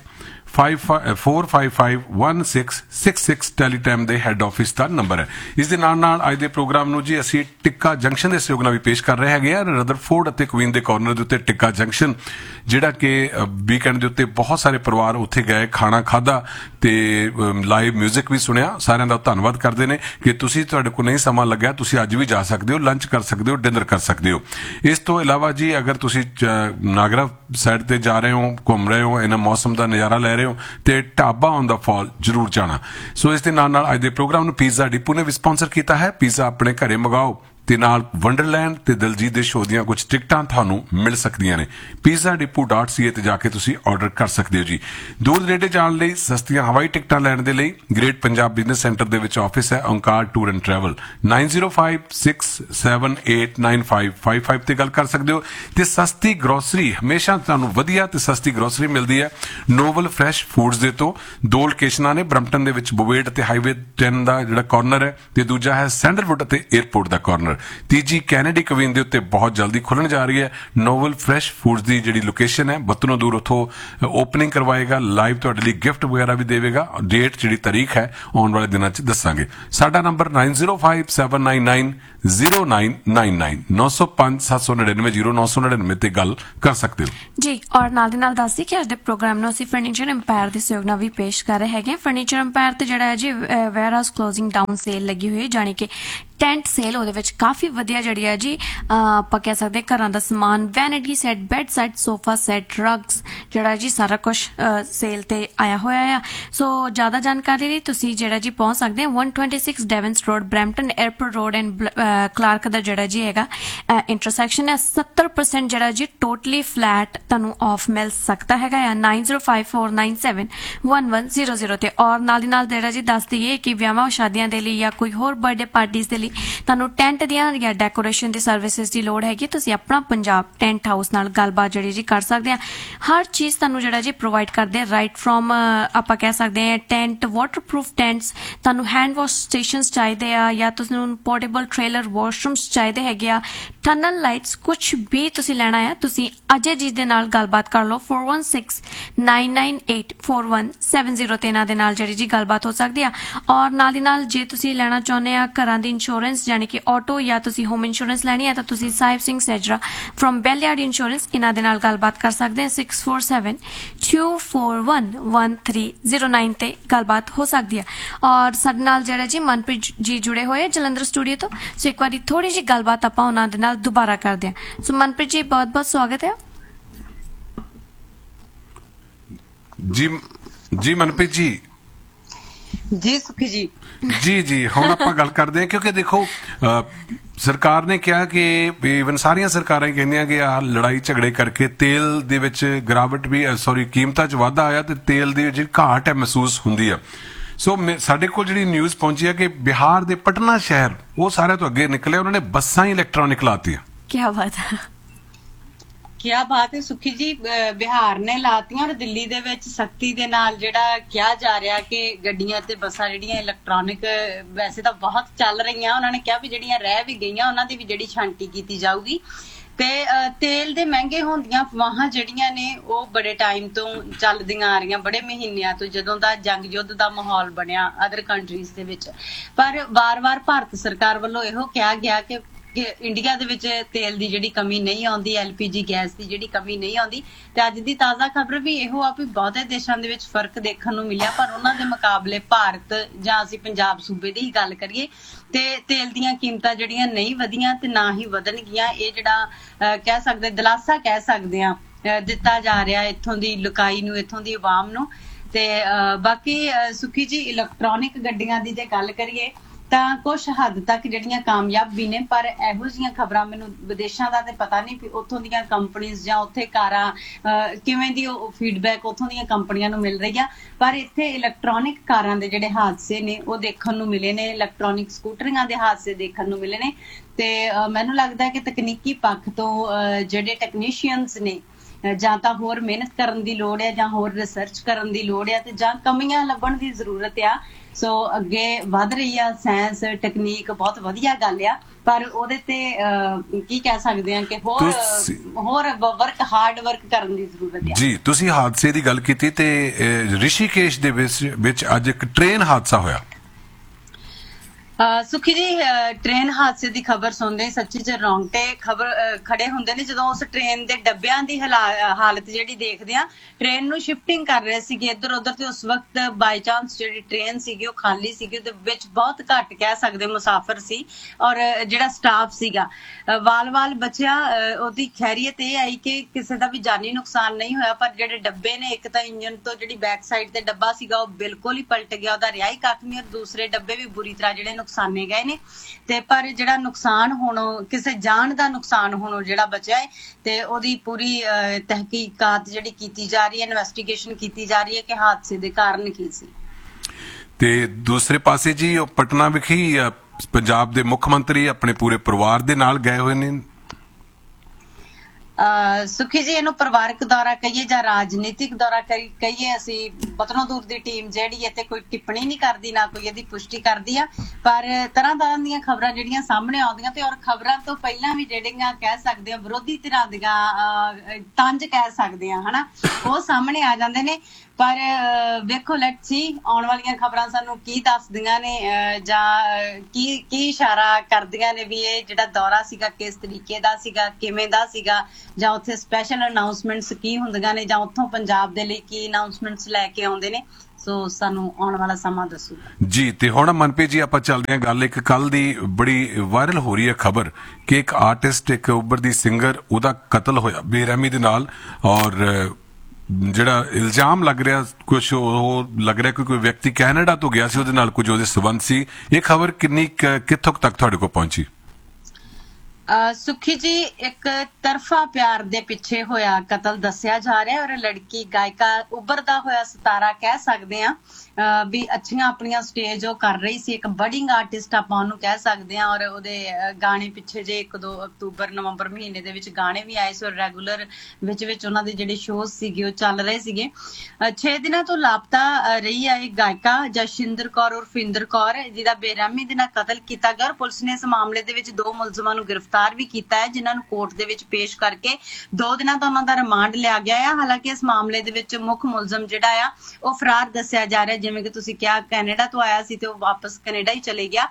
four five five one six six six ਟੈਲੀਟਾਈਮ ਦੇ ਹੈੱਡ ਆਫਿਸ ਦਾ ਨੰਬਰ ਹੈ। ਇਸ ਦੇ ਨਾਲ ਨਾਲ ਅੱਜ ਦੇ ਪ੍ਰੋਗਰਾਮ ਨੂੰ ਜੀ ਅਸੀਂ ਟਿੱਕਾ ਜੰਕਸ਼ਨ ਦੇ ਸਹਿਯੋਗ ਨਾਲ ਵੀ ਪੇਸ਼ ਕਰ ਰਹੇ ਹੈਗੇ ਆ। ਰਦਰਫੋਰਡ ਅਤੇ ਕੁਈਨ ਦੇ ਕਾਰਨਰ ਦੇ ਉੱਤੇ ਟਿੱਕਾ ਜੰਕਸ਼ਨ, ਜਿਹੜਾ ਕਿ ਵੀਕਐਂਡ ਦੇ ਉੱਤੇ ਬਹੁਤ ਸਾਰੇ ਪਰਿਵਾਰ ਉੱਥੇ ਗਏ, ਖਾਣਾ ਖਾਧਾ ਤੇ ਲਾਈਵ ਮਿਊਜ਼ਿਕ ਵੀ ਸੁਣਿਆ। ਸਾਰਿਆਂ ਦਾ ਧੰਨਵਾਦ ਕਰਦੇ ਨੇ ਕਿ ਤੁਸੀਂ, ਤੁਹਾਡੇ ਕੋਲ ਨਹੀਂ ਸਮਾਂ ਲੱਗਿਆ, ਤੁਸੀਂ ਅੱਜ ਵੀ ਜਾ ਸਕਦੇ ਹੋ, ਲੰਚ ਕਰ ਸਕਦੇ ਹੋ, ਡਿਨਰ ਕਰ ਸਕਦੇ ਹੋ। ਇਸ ਤੋਂ ਇਲਾਵਾ ਜੀ ਅਗਰ ਤੁਸੀਂ ਨਾਗਰਾ ਸਾਈਡ ਤੇ ਜਾ ਰਹੇ ਹੋ, ਘੁੰਮ ਰਹੇ ਹੋ, ਇਹਨਾਂ ਮੌਸਮ ਦਾ ਨਜ਼ਾਰਾ ਲੈ ਰਹੇ ਹੋ ਤੇ ਢਾਬਾ ਔਨ ਦਾ ਫਾਲ ਜ਼ਰੂਰ ਜਾਣਾ। ਸੋ ਇਸ ਦੇ ਨਾਲ ਨਾਲ ਅੱਜ ਦੇ ਪ੍ਰੋਗਰਾਮ ਨੂੰ ਪੀਜ਼ਾ ਡਿਪੂ ਨੇ ਵੀ ਸਪਾਂਸਰ ਕੀਤਾ ਹੈ। ਪੀਜ਼ਾ ਆਪਣੇ ਘਰੇ ਮੰਗਾਓ ਤੇ ਨਾਲ ਵੰਡਰਲੈਂਡ ਤੇ ਦਿਲਜੀਤ ਦੇ ਸ਼ੋਅ ਦੀਆਂ ਕੁਝ ਟਿਕਟਾਂ ਤੁਹਾਨੂੰ ਮਿਲ ਸਕਦੀਆਂ ਨੇ। ਪੀਜ਼ਾ ਡਿਪੂ ਡਾਟ ਸੀ ਏ ਤੇ ਜਾ ਕੇ ਤੁਸੀਂ ਆਰਡਰ ਕਰ ਸਕਦੇ ਹੋ ਜੀ। ਦੂਰ ਨੇੜੇ ਜਾਣ ਲਈ ਸਸਤੀਆਂ ਹਵਾਈ ਟਿਕਟਾਂ ਲੈਣ ਦੇ ਲਈ ਗ੍ਰੇਟ ਪੰਜਾਬ ਬਿਜ਼ਨਸ ਸੈਂਟਰ ਦੇ ਵਿੱਚ ਆਫਿਸ ਹੈ, Onkar tour and travel. Nine zero five six seven eight nine five five five ਤੇ ਗੱਲ ਕਰ ਸਕਦੇ ਹੋ। ਤੇ ਸਸਤੀ ਗਰੋਸਰੀ, ਹਮੇਸ਼ਾ ਤੁਹਾਨੂੰ ਵਧੀਆ ਤੇ ਸਸਤੀ ਗਰੋਸਰੀ ਮਿਲਦੀ ਹੈ ਨੋਵਲ ਫਰੈਸ਼ ਫੂਡਸ ਦੇ ਤੋਂ। ਦੋ ਲੋਕੇਸ਼ਨਾਂ ਨੇ, ਬਰੰਪਟਨ ਦੇ ਵਿੱਚ ਬੁਵੇਟ ਤੇ ਹਾਈਵੇ ਟੈਨ ਦਾ ਜਿਹੜਾ ਕਾਰਨਰ ਹੈ, ਤੇ ਦੂਜਾ ਹੈ ਸੈਂਡਲਵੁੱਡ ਅਤੇ 에ਅਰਪੋਰਟ ਦਾ ਕਾਰਨਰ। ਸੈਂਟਰ ਤੀਜੀ ਕੈਨੇਡੀ ਕਵੀਨ ਦੇ ਉੱਤੇ ਬਹੁਤ ਜਲਦੀ ਖੁੱਲਣ ਜਾ ਰਹੀ ਹੈ। ਨੋਵਲ ਫਰੈਸ਼ ਫੂਡਸ ਦੀ ਜਿਹੜੀ ਲੋਕੇਸ਼ਨ ਹੈ ਬੱਤਨੋਂ ਦੂਰ ਉੱਥੋਂ ਓਪਨਿੰਗ ਕਰਵਾਏਗਾ, ਲਾਈਵ ਤੁਹਾਡੇ ਲਈ ਗਿਫਟ ਵਗੈਰਾ ਵੀ ਦੇਵੇਗਾ। ਡੇਟ ਜਿਹੜੀ ਤਾਰੀਖ ਹੈ ਆਉਣ ਵਾਲੇ ਦਿਨਾਂ 'ਚ ਦੱਸਾਂਗੇ। ਸਾਡਾ number nine zero five seven nine nine zero nine nine nine ਨੌ ਸੌ ਪੰਜ ਸੱਤ ਸੌ ਨੜਿਨਵੇਂ ਜ਼ੀਰੋ ਨੌ ਸੌ ਨੜਿਨਵੇਂ ਤੇ ਗੱਲ ਕਰ ਸਕਦੇ ਹੋ ਜੀ। ਔਰ ਨਾਲ ਦੇ ਨਾਲ ਦੱਸਦੀ ਕਿ ਅੱਜ ਦੇ ਪ੍ਰੋਗਰਾਮ ਨੂੰ ਅਸੀਂ ਫਰਨੀਚਰ ਇੰਪਾਇਰ ਦੇ ਸਹਿਯੋਗ ਨਾਲ ਵੀ ਪੇਸ਼ ਕਰ ਰਹੇ ਹੈਗੇ। ਫਰਨੀਚਰ ਇੰਪਾਇਰ ਤੇ ਜਿਹੜਾ ਹੈ ਜੀ wear house closing down sale ਲੱਗੀ ਹੋਈ ਹੈ, ਜਾਣੀ ਕਿ ਟੈਂਟ ਸੇਲ। ਉਹਦੇ ਵਿੱਚ ਕਾਫੀ ਵਧੀਆ ਜਿਹੜੀ ਹੈ ਜੀ ਆਪਾਂ ਕਹਿ ਸਕਦੇ ਘਰਾਂ ਦਾ ਸਮਾਨ, vanity set, bed set, sofa set, ਰਗਸ ਜਿਹੜਾ ਜੀ ਸਾਰਾ ਕੁਝ ਸੇਲ ਤੇ ਆਇਆ ਹੋਇਆ ਆ। ਸੋ ਜ਼ਿਆਦਾ ਜਾਣਕਾਰੀ ਲਈ ਤੁਸੀਂ ਜਿਹੜਾ ਜੀ ਪਹੁੰਚ ਸਕਦੇ ਹੋ one twenty-six ਡੈਵਨਸ road, Brampton airport road and Clark ਦਾ ਜਿਹੜਾ ਜੀ ਹੈਗਾ ਇੰਟਰਸੈਕਸ਼ਨ ਹੈ। ਸੱਤਰ ਪਰਸੈਂਟ ਜਿਹੜਾ ਜੀ ਟੋਟਲੀ ਫਲੈਟ ਤੁਹਾਨੂੰ ਆਫ ਮਿਲ ਸਕਦਾ ਹੈਗਾ ਆ nine zero five four nine seven one one zero zero ਤੇ। ਔਰ ਨਾਲ ਦੀ ਨਾਲ ਜਿਹੜਾ ਜੀ ਦੱਸ ਦਈਏ ਕਿ ਵਿਆਹਾਂ ਸ਼ਾਦੀਆਂ ਦੇ ਲਈ ਜਾਂ ਕੋਈ ਹੋਰ ਬਰਥਡੇ ਪਾਰਟੀਜ਼ ਦੇ ਲਈ ਤੁਹਾਨੂੰ ਟੈਂਟ ਦੀਆਂ ਜਾਂ ਡੈਕੋਰੇਸ਼ਨ ਦੀ ਸਰਵਿਸਿਜ਼ ਦੀ ਲੋੜ ਹੈਗੀ, ਤੁਸੀਂ ਆਪਣਾ ਪੰਜਾਬ ਟੈਂਟ ਹਾਊਸ ਨਾਲ ਗੱਲਬਾਤ ਜਿਹੜੀ ਜੀ ਕਰ ਸਕਦੇ ਆ। ਹਰ ਚੀਜ਼ ਤੁਹਾਨੂੰ ਜਿਹੜਾ ਜੀ ਪ੍ਰੋਵਾਈਡ ਕਰਦੇ ਆ, ਰਾਈਟ ਫਰੋਮ ਆਪਾਂ ਕਹਿ ਸਕਦੇ ਆ ਟੈਂਟ, ਵਾਟਰਪ੍ਰੂਫ ਟੈਂਟਸ, ਤੁਹਾਨੂੰ ਹੈਂਡ ਵਾਸ਼ ਸਟੇਸ਼ਨਸ ਚਾਹੀਦੇ ਆ ਜਾਂ ਤੁਹਾਨੂੰ ਪੋਰਟੇਬਲ ਟ੍ਰੇਲਰ ਵਾਸ਼ਰੂਮਸ ਚਾਹੀਦੇ ਹੈਗੇ ਆ, ਟਨਲ ਲਾਈਟਸ, ਕੁਛ ਵੀ ਤੁਸੀਂ ਲੈਣਾ ਆ ਤੁਸੀਂ ਅਜੇ ਜੀ ਦੇ ਨਾਲ ਗੱਲਬਾਤ ਕਰ ਲਓ four one six nine nine eight four one seven zero ਤੇ ਇਹਨਾਂ ਦੇ ਨਾਲ ਜਿਹੜੀ ਜੀ ਗੱਲਬਾਤ ਹੋ ਸਕਦੀ ਆ। ਔਰ ਨਾਲ ਦੀ ਨਾਲ ਜੇ ਤੁਸੀਂ ਲੈਣਾ ਚਾਹੁੰਦੇ ਆ ਘਰਾਂ ਦੀ ਇੰਸ਼ੋਰੈਂਸ ਯਾਨੀ ਕਿ ਆਟੋ ਜਾਂ ਤੁਸੀਂ ਹੋਮ ਇੰਸ਼ੋਰੈਂਸ ਲੈਣੀ ਹੈ ਤਾਂ ਤੁਸੀਂ ਸਾਹਿਬ ਸਿੰਘ ਸੈਜਰਾ ਫਰੋਮ ਬੈਲਿਆਰਡ ਇੰਸ਼ੋਰੈਂਸ ਇਹਨਾਂ ਦੇ ਨਾਲ ਗੱਲਬਾਤ ਕਰ ਸਕਦੇ ਆ। six four seven two four one one three zero nine ਤੇ ਗੱਲਬਾਤ ਹੋ ਸਕਦੀ ਆ। ਔਰ ਸਾਡੇ ਨਾਲ ਜਿਹੜਾ ਜੀ ਮਨਪ੍ਰੀਤ ਜੀ ਜੁੜੇ ਹੋਏ ਜਲੰਧਰ ਸਟੂਡੀਓ ਤੋਂ, ਸੋ ਇੱਕ ਵਾਰੀ ਥੋੜੀ ਜਿਹੀ ਗੱਲਬਾਤ ਆਪਾਂ ਉਹਨਾਂ ਦੇ ਨਾਲ ਦੁਬਾਰਾ ਕਰਦੇ ਹਾਂ। ਸੋ ਮਨਪ੍ਰੀਤ ਜੀ ਬਹੁਤ ਬਹੁਤ ਸਵਾਗਤ ਹੈ ਜੀ। ਜੀ ਮਨਪ੍ਰੀਤ ਜੀ। ਜੀ ਸੁਖੀ ਜੀ। ਜੀ ਜੀ ਹੁਣ ਆਪਾਂ ਗੱਲ ਕਰਦੇ ਹਾਂ ਕਿਉਂਕਿ ਦੇਖੋ ਸਰਕਾਰ ਨੇ ਕਿਹਾ ਕਿ ਇਵਨ ਸਾਰੀਆਂ ਸਰਕਾਰਾਂ ਹੀ ਕਹਿੰਦੀਆਂ ਕਿ ਆ ਲੜਾਈ ਝਗੜੇ ਕਰਕੇ ਤੇਲ ਦੇ ਵਿੱਚ ਗਿਰਾਵਟ ਵੀ ਸੌਰੀ ਕੀਮਤਾਂ 'ਚ ਵਾਧਾ ਆਇਆ ਤੇ ਤੇਲ ਦੀ ਜਿਹੜੀ ਘਾਟ ਹੈ ਮਹਿਸੂਸ ਹੁੰਦੀ ਆ। ਸੋ ਸਾਡੇ ਕੋਲ ਜਿਹੜੀ ਨਿਊਜ਼ ਪਹੁੰਚੀ ਹੈ ਕਿ ਬਿਹਾਰ ਦੇ ਪਟਨਾ ਸ਼ਹਿਰ ਉਹ ਸਾਰਿਆਂ ਤੋਂ ਅੱਗੇ ਨਿਕਲਿਆ, ਉਹਨਾਂ ਨੇ ਬੱਸਾਂ ਹੀ ਇਲੈਕਟ੍ਰੋਨਿਕ ਲਾਤੀਆਂ। ਕੀ ਬਾਤ ਹੈ, ਕਿਆ ਬਾਤ ਹੈ ਸੁਖੀ ਜੀ। ਬਿਹਾਰ ਨੇ ਲਾਤੀਆਂ ਔਰ ਦਿੱਲੀ ਦੇ ਵਿੱਚ ਸਖਤੀ ਦੇ ਨਾਲ ਜਿਹੜਾ ਕਿਹਾ ਜਾ ਰਿਹਾ ਕਿ ਗੱਡੀਆਂ ਤੇ ਬੱਸਾਂ ਜਿਹੜੀਆਂ ਇਲੈਕਟ੍ਰੋਨਿਕ ਵੈਸੇ ਤਾਂ ਬਹੁਤ ਚੱਲ ਰਹੀਆਂ, ਉਹਨਾਂ ਨੇ ਕਿਹਾ ਵੀ ਜਿਹੜੀਆਂ ਰਹਿ ਵੀ ਗਈਆਂ ਉਹਨਾਂ ਦੀ ਵੀ ਜਿਹੜੀ ਛਾਂਟੀ ਕੀਤੀ ਜਾਊਗੀ। ਤੇ ਤੇਲ ਦੇ ਮਹਿੰਗੇ ਹੋਣ ਦੀਆਂ ਅਫਵਾਹਾਂ ਜਿਹੜੀਆਂ ਨੇ ਉਹ ਬੜੇ ਟਾਈਮ ਤੋਂ ਚੱਲਦੀਆਂ ਆ ਰਹੀਆਂ, ਬੜੇ ਮਹੀਨਿਆਂ ਤੋਂ, ਜਦੋਂ ਦਾ ਜੰਗ ਯੁੱਧ ਦਾ ਮਾਹੌਲ ਬਣਿਆ ਅਦਰ ਕੰਟਰੀਜ਼ ਦੇ ਵਿੱਚ। ਪਰ ਵਾਰ-ਵਾਰ ਭਾਰਤ ਸਰਕਾਰ ਵੱਲੋਂ ਇਹੋ ਕਿਹਾ ਗਿਆ ਕਿ ਕਿ ਇੰਡੀਆ ਦੇ ਵਿੱਚ ਤੇਲ ਦੀ ਜਿਹੜੀ ਕਮੀ ਨਹੀਂ ਆਉਂਦੀ, ਐਲ ਪੀ ਜੀ ਗੈਸ ਦੀ ਜਿਹੜੀ ਕਮੀ ਨਹੀਂ ਆਉਂਦੀ। ਤੇ ਅੱਜ ਦੀ ਤਾਜ਼ਾ ਖਬਰ ਵੀ ਇਹੋ ਆ ਵੀ ਬਹੁਤੇ ਦੇਸ਼ਾਂ ਦੇ ਵਿੱਚ ਫਰਕ ਦੇਖਣ ਨੂੰ ਮਿਲਿਆ, ਪਰ ਉਹਨਾਂ ਦੇ ਮੁਕਾਬਲੇ ਭਾਰਤ ਜਾਂ ਅਸੀਂ ਪੰਜਾਬ ਸੂਬੇ ਦੀ ਹੀ ਗੱਲ ਕਰੀਏ ਤੇ ਤੇਲ ਦੀਆਂ ਕੀਮਤਾਂ ਜਿਹੜੀਆਂ ਨਹੀਂ ਵਧੀਆਂ ਤੇ ਨਾ ਹੀ ਵਧਣਗੀਆਂ। ਇਹ ਜਿਹੜਾ ਕਹਿ ਸਕਦੇ ਦਿਲਾਸਾ ਕਹਿ ਸਕਦੇ ਆ ਦਿੱਤਾ ਜਾ ਰਿਹਾ ਇੱਥੋਂ ਦੀ ਲੁਕਾਈ ਨੂੰ, ਇੱਥੋਂ ਦੀ ਆਵਾਮ ਨੂੰ। ਤੇ ਬਾਕੀ ਸੁਖੀ ਜੀ ਇਲੈਕਟ੍ਰੋਨਿਕ ਗੱਡੀਆਂ ਦੀ ਜੇ ਗੱਲ ਕਰੀਏ ਤਾਂ ਕੁਛ ਹੱਦ ਤੱਕ ਜਿਹੜੀਆਂ ਕਾਮਯਾਬ ਵੀ ਨੇ, ਪਰ ਇਹੋ ਜਿਹੀਆਂ ਖਬਰਾਂ ਮੈਨੂੰ ਵਿਦੇਸ਼ਾਂ ਦਾ ਤੇ ਪਤਾ ਨਹੀਂ ਵੀ ਉੱਥੋਂ ਦੀਆਂ ਕੰਪਨੀਆਂ ਜਾਂ ਉੱਥੇ ਕਾਰਾਂ ਕਿਵੇਂ ਦੀ ਉਹ ਫੀਡਬੈਕ ਉੱਥੋਂ ਦੀਆਂ ਕੰਪਨੀਆਂ ਨੂੰ ਮਿਲ ਰਹੀ ਆ। ਪਰ ਇੱਥੇ ਇਲੈਕਟ੍ਰੋਨਿਕ ਕਾਰਾਂ ਦੇ ਜਿਹੜੇ ਹਾਦਸੇ ਨੇ ਉਹ ਦੇਖਣ ਨੂੰ ਮਿਲੇ ਨੇ, ਇਲੈਕਟ੍ਰੋਨਿਕ ਸਕੂਟਰੀਆਂ ਦੇ ਹਾਦਸੇ ਦੇਖਣ ਨੂੰ ਮਿਲੇ ਨੇ। ਤੇ ਮੈਨੂੰ ਲੱਗਦਾ ਕਿ ਤਕਨੀਕੀ ਪੱਖ ਤੋਂ ਜਿਹੜੇ ਟੈਕਨੀਸ਼ੀਅਨਸ ਨੇ ਜਾਂ ਤਾਂ ਹੋਰ ਮਿਹਨਤ ਕਰਨ ਦੀ ਲੋੜ ਹੈ ਜਾਂ ਹੋਰ ਰਿਸਰਚ ਕਰਨ ਦੀ ਲੋੜ ਹੈ ਤੇ ਜਾਂ ਕਮੀਆਂ ਲੱਭਣ ਦੀ ਜ਼ਰੂਰਤ ਆ। ਸੋ ਅੱਗੇ ਵੱਧ ਰਹੀ ਆ ਸਾਇੰਸ ਟੈਕਨੀਕ, ਬਹੁਤ ਵਧੀਆ ਗੱਲ ਆ, ਪਰ ਉਹਦੇ ਤੇ ਕੀ ਕਹਿ ਸਕਦੇ ਆ ਕਿ ਹੋਰ ਹੋਰ ਵਰਕ ਹਾਰਡ ਵਰਕ ਕਰਨ ਦੀ ਜ਼ਰੂਰਤ ਹੈ। ਜੀ ਤੁਸੀਂ ਹਾਦਸੇ ਦੀ ਗੱਲ ਕੀਤੀ ਤੇ ਰਿਸ਼ੀਕੇਸ਼ ਦੇ ਵਿੱਚ ਅੱਜ ਇੱਕ ਟ੍ਰੇਨ ਹਾਦਸਾ ਹੋਇਆ। ਸੁਖੀ ਜੀ ਟ੍ਰੇਨ ਹਾਦਸੇ ਦੀ ਖਬਰ ਸੁਣਦੇ ਸੱਚੀ ਚ ਰੌਂਗਟੇ ਖਬਰ ਖੜੇ ਹੁੰਦੇ ਨੇ ਜਦੋਂ ਉਸ ਟ੍ਰੇਨ ਦੇ ਡੱਬਿਆਂ ਦੀ ਹਾਲਤ ਜਿਹੜੀ ਦੇਖਦੇ ਆ। ਟ੍ਰੇਨ ਨੂੰ ਸ਼ਿਫਟਿੰਗ ਕਰ ਰਹੇ ਸੀਗੇ ਇੱਧਰ ਉੱਧਰ ਤੇ ਉਸ ਵਕਤ ਬਾਈ ਚਾਂਸ ਜਿਹੜੀ ਟ੍ਰੇਨ ਸੀਗੀ ਉਹ ਖਾਲੀ ਸੀਗੀ, ਉਹਦੇ ਵਿੱਚ ਬਹੁਤ ਘੱਟ ਕਹਿ ਸਕਦੇ ਮੁਸਾਫਰ ਸੀ ਔਰ ਜਿਹੜਾ ਸਟਾਫ ਸੀਗਾ ਵਾਲ-ਵਾਲ ਬਚਿਆ। ਉਹਦੀ ਖੈਰੀਅਤ ਇਹ ਆਈ ਕਿ ਕਿਸੇ ਦਾ ਵੀ ਜਾਨੀ ਨੁਕਸਾਨ ਨਹੀਂ ਹੋਇਆ, ਪਰ ਜਿਹੜੇ ਡੱਬੇ ਨੇ ਇੱਕ ਤਾਂ ਇੰਜਨ ਤੋਂ ਜਿਹੜੀ ਬੈਕ ਸਾਈਡ ਤੇ ਡੱਬਾ ਸੀਗਾ ਉਹ ਬਿਲਕੁਲ ਹੀ ਪਲਟ ਗਿਆ, ਉਹਦਾ ਰਿਹਾ ਹੀ ਕੱਖ ਨਹੀਂ, ਔਰ ਦੂਸਰੇ ਡੱਬੇ ਵੀ ਬੁਰੀ ਤਰ੍ਹਾਂ ਜਿਹੜੇ ਨੁਕਸਾਨੇ ਗਏ ਨੇ। ਤੇ ਪਰ ਜਿਹੜਾ ਨੁਕਸਾਨ ਹੋਣੋਂ ਕਿਸੇ ਜਾਨ ਦਾ ਨੁਕਸਾਨ ਹੋਣੋਂ ਜਿਹੜਾ ਬਚਿਆ ਹੈ ਤੇ ਉਹਦੀ ਪੂਰੀ ਤਹਿਕੀਕਾਤ ਜਿਹੜੀ ਕੀਤੀ ਜਾ ਰਹੀ ਹੈ, ਇਨਵੈਸਟੀਗੇਸ਼ਨ ਕੀਤੀ ਜਾ ਰਹੀ ਹੈ ਕਿ ਹਾਦਸੇ ਦੇ ਕਾਰਨ ਕੀ ਸੀ। ਤੇ ਦੂਸਰੇ ਪਾਸੇ ਜੀ ਉਹ ਪਟਨਾ ਵਿਖੇ ਪੰਜਾਬ ਦੇ ਮੁੱਖ ਮੰਤਰੀ ਆਪਣੇ ਪੂਰੇ ਪਰਿਵਾਰ ਦੇ ਨਾਲ ਗਏ ਹੋਏ ਨੇ। ਸੁਖੀ ਜੀ ਇਹਨੂੰ ਪਰਿਵਾਰਕ ਦੌਰਾ ਕਹੀਏ ਜਾਂ ਰਾਜਨੀਤਿਕ ਦੌਰਾ ਕਹੀਏ, ਅਸੀਂ ਵਤਨੋਂ ਦੂਰ ਦੀ ਟੀਮ ਜਿਹੜੀ ਹੈ ਤੇ ਕੋਈ ਟਿੱਪਣੀ ਨਹੀਂ ਕਰਦੀ, ਨਾ ਕੋਈ ਇਹਦੀ ਪੁਸ਼ਟੀ ਕਰਦੀ ਆ, ਪਰ ਤਰ੍ਹਾਂ ਤਰ੍ਹਾਂ ਦੀਆਂ ਖਬਰਾਂ ਜਿਹੜੀਆਂ ਸਾਹਮਣੇ ਆਉਂਦੀਆਂ ਤੇ ਔਰ ਖਬਰਾਂ ਤੋਂ ਪਹਿਲਾਂ ਵੀ ਜਿਹੜੀਆਂ ਕਹਿ ਸਕਦੇ ਆ ਵਿਰੋਧੀ ਧਿਰਾਂ ਦੀਆਂ ਤੰਜ ਕਹਿ ਸਕਦੇ ਆ ਹਨਾ, ਉਹ ਸਾਹਮਣੇ ਆ ਜਾਂਦੇ ਨੇ। ਪਰ ਵੇਖੋ ਲੈਟਸ ਸੀ ਆਉਣ ਵਾਲੀਆਂ ਖਬਰਾਂ ਸਾਨੂੰ ਕੀ ਦੱਸਦੀਆਂ ਨੇ ਜਾਂ ਕੀ ਕੀ ਇਸ਼ਾਰਾ ਕਰਦੀਆਂ ਨੇ ਵੀ ਇਹ ਜਿਹੜਾ ਦੌਰਾ ਸੀਗਾ ਕਿਸ ਤਰੀਕੇ ਦਾ ਸੀਗਾ, ਕਿਵੇਂ ਦਾ ਸੀਗਾ, ਜਾਂ ਉੱਥੇ ਸਪੈਸ਼ਲ ਅਨਾਉਂਸਮੈਂਟਸ ਕੀ ਹੁੰਦੀਆਂ ਨੇ, ਜਾਂ ਉੱਥੋਂ ਪੰਜਾਬ ਦੇ ਲਈ ਕੀ ਅਨਾਉਂਸਮੈਂਟਸ ਲੈ ਕੇ ਆਉਂਦੇ ਨੇ। ਸੋ ਸਾਨੂੰ ਆਉਣ ਵਾਲਾ ਸਮਾਂ ਦੱਸੂਗਾ ਜੀ। ਤੇ ਹੁਣ ਮਨਪ੍ਰੀਤ ਜੀ ਆਪਾਂ ਚੱਲਦੇ ਹਾਂ ਗੱਲ, ਇੱਕ ਕੱਲ ਦੀ ਬੜੀ ਵਾਇਰਲ ਹੋ ਰਹੀ ਹੈ ਖਬਰ ਕਿ ਇੱਕ ਆਰਟਿਸਟ, ਇੱਕ ਉੱਭਰਦੀ ਸਿੰਗਰ, ਉਹਦਾ ਕਤਲ ਹੋਇਆ ਬੇਰਹਿਮੀ ਦੇ ਨਾਲ, ਔਰ ਜਿਹੜਾ ਇਲਜ਼ਾਮ ਲੱਗ ਰਿਹਾ ਕੁਛ ਉਹ ਲੱਗ ਰਿਹਾ ਕਿ ਕੋਈ ਵਿਅਕਤੀ ਕੈਨੇਡਾ ਤੋਂ ਗਿਆ ਸੀ, ਉਹਦੇ ਨਾਲ ਕੁਝ ਉਹਦੇ ਸਬੰਧ ਸੀ। ਇਹ ਖਬਰ ਕਿੰਨੀ ਕਿੱਥੋਂ ਤੱਕ ਤੁਹਾਡੇ ਕੋਲ ਪਹੁੰਚੀ? ਸੁਖੀ ਜੀ ਇੱਕ ਤਰਫਾ ਪਿਆਰ ਦੇ ਪਿੱਛੇ ਹੋਇਆ ਕਤਲ ਦੱਸਿਆ ਜਾ ਰਿਹਾ, ਔਰ ਲੜਕੀ ਗਾਇਕਾ ਉੱਭਰਦਾ ਹੋਇਆ ਸਿਤਾਰਾ ਕਹਿ ਸਕਦੇ ਆ ਵੀ ਅੱਛੀਆਂ ਆਪਣੀਆਂ ਸਟੇਜ ਉਹ ਕਰ ਰਹੀ ਸੀ, ਇੱਕ ਬਡਿੰਗ ਆਰਟਿਸਟ ਆਪਾਂ ਉਹਨੂੰ ਕਹਿ ਸਕਦੇ ਆ। ਔਰ ਉਹਦੇ ਗਾਣੇ ਪਿੱਛੇ ਜੇ ਇੱਕ ਦੋ ਅਕਤੂਬਰ ਨਵੰਬਰ ਮਹੀਨੇ ਦੇ ਵਿੱਚ ਗਾਣੇ ਵੀ ਆਏ ਸੀ, ਔਰ ਰੈਗੂਲਰ ਵਿੱਚ ਵਿੱਚ ਉਹਨਾਂ ਦੇ ਜਿਹੜੇ ਸ਼ੋਅ ਸੀਗੇ ਉਹ ਚੱਲ ਰਹੇ ਸੀਗੇ। ਛੇ ਦਿਨਾਂ ਤੋਂ ਲਾਪਤਾ ਰਹੀ ਆ ਇਹ ਗਾਇਕਾ ਜਸ਼ਿੰਦਰ ਕੌਰ ਉਰਫ ਇੰਦਰ ਕੌਰ, ਜਿਹਦਾ ਬੇਰਹਿਮੀ ਦੇ ਨਾਲ ਕਤਲ ਕੀਤਾ ਗਿਆ, ਔਰ ਪੁਲਿਸ ਨੇ ਇਸ ਮਾਮਲੇ ਦੇ ਵਿੱਚ ਦੋ ਮੁਲਜ਼ਮਾਂ ਨੂੰ ਗ੍ਰਿਫਤਾਰ ਵੀ ਕੀਤਾ ਹੈ, ਜਿਨ੍ਹਾਂ ਨੂੰ ਕੋਰਟ ਦੇ ਵਿੱਚ ਪੇਸ਼ ਕਰਕੇ ਦੋ ਦਿਨਾਂ ਦਾ ਉਹਨਾਂ ਦਾ ਰਿਮਾਂਡ ਲਿਆ ਗਿਆ ਹੈ। ਹਾਲਾਂਕਿ ਇਸ ਮਾਮਲੇ ਦੇ ਵਿੱਚ ਮੁੱਖ ਮੁਲਜ਼ਮ ਜਿਹੜਾ ਆ ਉਹ ਫਰਾਰ ਦੱਸਿਆ ਜਾ ਰਿਹਾ, ਜਿਵੇਂ ਕਿ ਤੁਸੀਂ ਕਿਹਾ ਕੈਨੇਡਾ ਤੋਂ ਆਇਆ ਸੀ ਤੇ ਉਹ ਵਾਪਸ ਕੈਨੇਡਾ ਹੀ ਚਲੇ ਗਿਆ।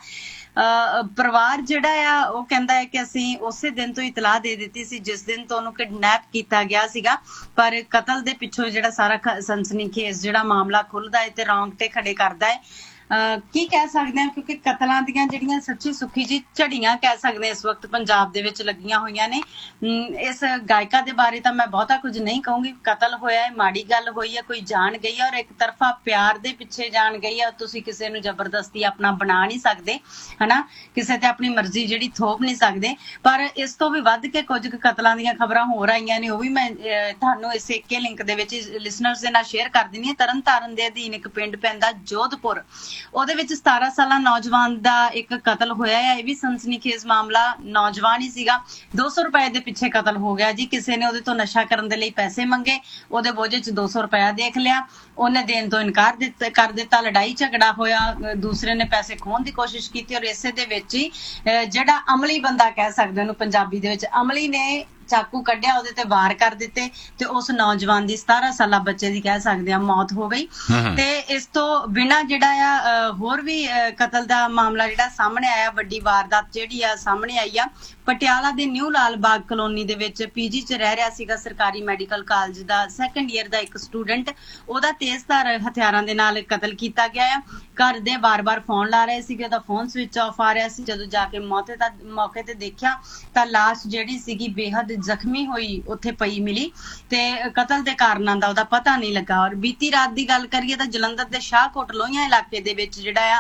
ਪਰਿਵਾਰ ਜਿਹੜਾ ਆ ਉਹ ਕਹਿੰਦਾ ਹੈ ਕਿ ਅਸੀਂ ਉਸੇ ਦਿਨ ਤੋਂ ਇਤਲਾਹ ਦੇ ਦਿੱਤੀ ਸੀ ਜਿਸ ਦਿਨ ਤੋਂ ਉਹਨੂੰ ਕਿਡਨੈਪ ਕੀਤਾ ਗਿਆ ਸੀਗਾ, ਪਰ ਕਤਲ ਦੇ ਪਿੱਛੋਂ ਜਿਹੜਾ ਸਾਰਾ ਸਨਸਨੀਖੇਜ਼ ਜਿਹੜਾ ਮਾਮਲਾ ਖੁੱਲਦਾ ਹੈ ਤੇ ਰੌਂਗਟੇ ਖੜੇ ਕਰਦਾ ਹੈ। ਕੀ ਕਹਿ ਸਕਦੇ ਹਾਂ, ਕਿਉਂਕਿ ਕਤਲਾਂ ਦੀਆਂ ਜਿਹੜੀਆਂ ਸੱਚੀ ਸੁਖੀ ਜੀ ਝੜੀਆਂ ਕਹਿ ਸਕਦੇ ਇਸ ਵਕਤ ਪੰਜਾਬ ਦੇ ਵਿੱਚ ਲੱਗੀਆਂ ਹੋਈਆਂ ਨੇ। ਇਸ ਗਾਇਕਾ ਦੇ ਬਾਰੇ ਤਾਂ ਮੈਂ ਬਹੁਤਾ ਕੁਝ ਨਹੀਂ ਕਹੂੰਗੀ, ਕਤਲ ਹੋਇਆ ਹੈ, ਮਾੜੀ ਗੱਲ ਹੋਈ ਹੈ, ਕੋਈ ਜਾਣ ਗਈ ਹੈ, ਔਰ ਇੱਕ ਤਰਫਾ ਪਿਆਰ ਦੇ ਪਿੱਛੇ ਜਾਣ ਗਈ ਹੈ। ਤੁਸੀਂ ਕਿਸੇ ਨੂੰ ਜ਼ਬਰਦਸਤੀ ਆਪਣਾ ਬਣਾ ਨਹੀਂ ਸਕਦੇ ਹਨਾ, ਕਿਸੇ ਤੇ ਆਪਣੀ ਮਰਜ਼ੀ ਜਿਹੜੀ ਥੋਪ ਨਹੀਂ ਸਕਦੇ। ਪਰ ਇਸ ਤੋਂ ਵੀ ਵੱਧ ਕੇ ਕੁਝ ਕਤਲਾਂ ਦੀਆਂ ਖਬਰਾਂ ਹੋ ਰਹੀਆਂ ਨੇ, ਉਹ ਵੀ ਮੈਂ ਤੁਹਾਨੂੰ ਇਸ ਇੱਕੇ ਲਿੰਕ ਦੇ ਵਿੱਚ ਲਿਸਨਰਸ ਦੇ ਨਾਲ ਸ਼ੇਅਰ ਕਰ ਦਿੰਦੀ ਹਾਂ। ਤਰਨ ਤਾਰਨ ਦੇ ਅਧੀਨ ਇੱਕ ਪਿੰਡ ਪੈਂਦਾ ਜੋਧਪੁਰ, ਉਹਦੇ ਵਿੱਚ ਸਤਾਰਾਂ ਸਾਲਾ ਨੌਜਵਾਨ ਦਾ ਇੱਕ ਕਤਲ ਹੋਇਆ ਹੈ। ਇਹ ਵੀ ਸਨਸਨੀਖੇਜ਼ ਮਾਮਲਾ, ਨੌਜਵਾਨ ਹੀ ਸੀਗਾ, ਦੋ ਸੌ ਰੁਪਏ ਦੇ ਪਿੱਛੇ ਕਤਲ ਹੋ ਗਿਆ ਜੀ। ਕਿਸੇ ਨੇ ਉਹਦੇ ਤੋਂ ਨਸ਼ਾ ਕਰਨ ਦੇ ਲਈ ਪੈਸੇ ਮੰਗੇ, ਉਹਦੇ ਬੋਝੇ 'ਚ ਦੋ ਸੌ ਰੁਪਇਆ ਦੇਖ ਲਿਆ, ਉਹਨੇ ਦੇਣ ਤੋਂ ਇਨਕਾਰ ਕਰ ਦਿੱਤਾ, ਲੜਾਈ ਝਗੜਾ ਹੋਇਆ, ਦੂਸਰੇ ਨੇ ਪੈਸੇ ਖੋਹਣ ਦੀ ਕੋਸ਼ਿਸ਼ ਕੀਤੀ, ਔਰ ਇਸੇ ਦੇ ਵਿੱਚ ਹੀ ਜਿਹੜਾ ਅਮਲੀ ਬੰਦਾ ਕਹਿ ਸਕਦੇ ਉਹਨੂੰ ਪੰਜਾਬੀ ਦੇ ਵਿੱਚ, ਅਮਲੀ ਨੇ ਚਾਕੂ ਕੱਢਿਆ, ਉਹਦੇ ਤੇ ਵਾਰ ਕਰ ਦਿੱਤੇ ਤੇ ਉਸ ਨੌਜਵਾਨ ਦੀ ਸਤਾਰਾਂ ਸਾਲਾ ਬੱਚੇ ਦੀ ਕਹਿ ਸਕਦੇ ਆ ਮੌਤ ਹੋ ਗਈ। ਤੇ ਇਸ ਤੋਂ ਬਿਨਾਂ ਜਿਹੜਾ ਆ ਹੋਰ ਵੀ ਕਤਲ ਦਾ ਮਾਮਲਾ ਜਿਹੜਾ ਸਾਹਮਣੇ ਆਇਆ, ਵੱਡੀ ਵਾਰਦਾਤ ਜਿਹੜੀ ਆ ਸਾਹਮਣੇ ਆਈ ਆ ਪਟਿਆਲਾ ਦੇ ਨਿਊ ਲਾਲ ਬਾਗ ਕਲੋਨੀ ਦੇ ਵਿੱਚ। ਪੀਜੀ 'ਚ ਰਹਿ ਰਿਹਾ ਸੀਗਾ ਸਰਕਾਰੀ ਮੈਡੀਕਲ ਕਾਲਜ ਦਾ ਸੈਕੰਡ ਈਅਰ ਦਾ ਇੱਕ ਸਟੂਡੈਂਟ, ਉਹਦਾ ਤੇਜ਼ਧਾਰ ਹਥਿਆਰਾਂ ਦੇ ਨਾਲ ਕਤਲ ਕੀਤਾ ਗਿਆ ਆ। ਘਰ ਦੇ ਬਾਰ-ਬਾਰ ਫੋਨ ਲਾ ਰਹੇ ਸੀਗੇ, ਉਹਦਾ ਫੋਨ ਸਵਿਚ ਆਫ ਆ ਰਿਹਾ ਸੀ। ਜਦੋਂ ਜਾ ਕੇ ਮੌਕੇ ਦਾ ਮੌਕੇ ਤੇ ਦੇਖਿਆ ਤਾਂ ਲਾਸ਼ ਜਿਹੜੀ ਸੀਗੀ ਬੇਹੱਦ ਜ਼ਖਮੀ ਹੋਈ ਉੱਥੇ ਪਈ ਮਿਲੀ, ਤੇ ਕਤਲ ਦੇ ਕਾਰਨਾਂ ਦਾ ਉਹਦਾ ਪਤਾ ਨਹੀਂ ਲੱਗਾ। ਔਰ ਬੀਤੀ ਰਾਤ ਦੀ ਗੱਲ ਕਰੀਏ ਤਾਂ ਜਲੰਧਰ ਦੇ ਸ਼ਾਹਕੋਟ ਲੋਹੀਆਂ ਇਲਾਕੇ ਦੇ ਵਿੱਚ ਜਿਹੜਾ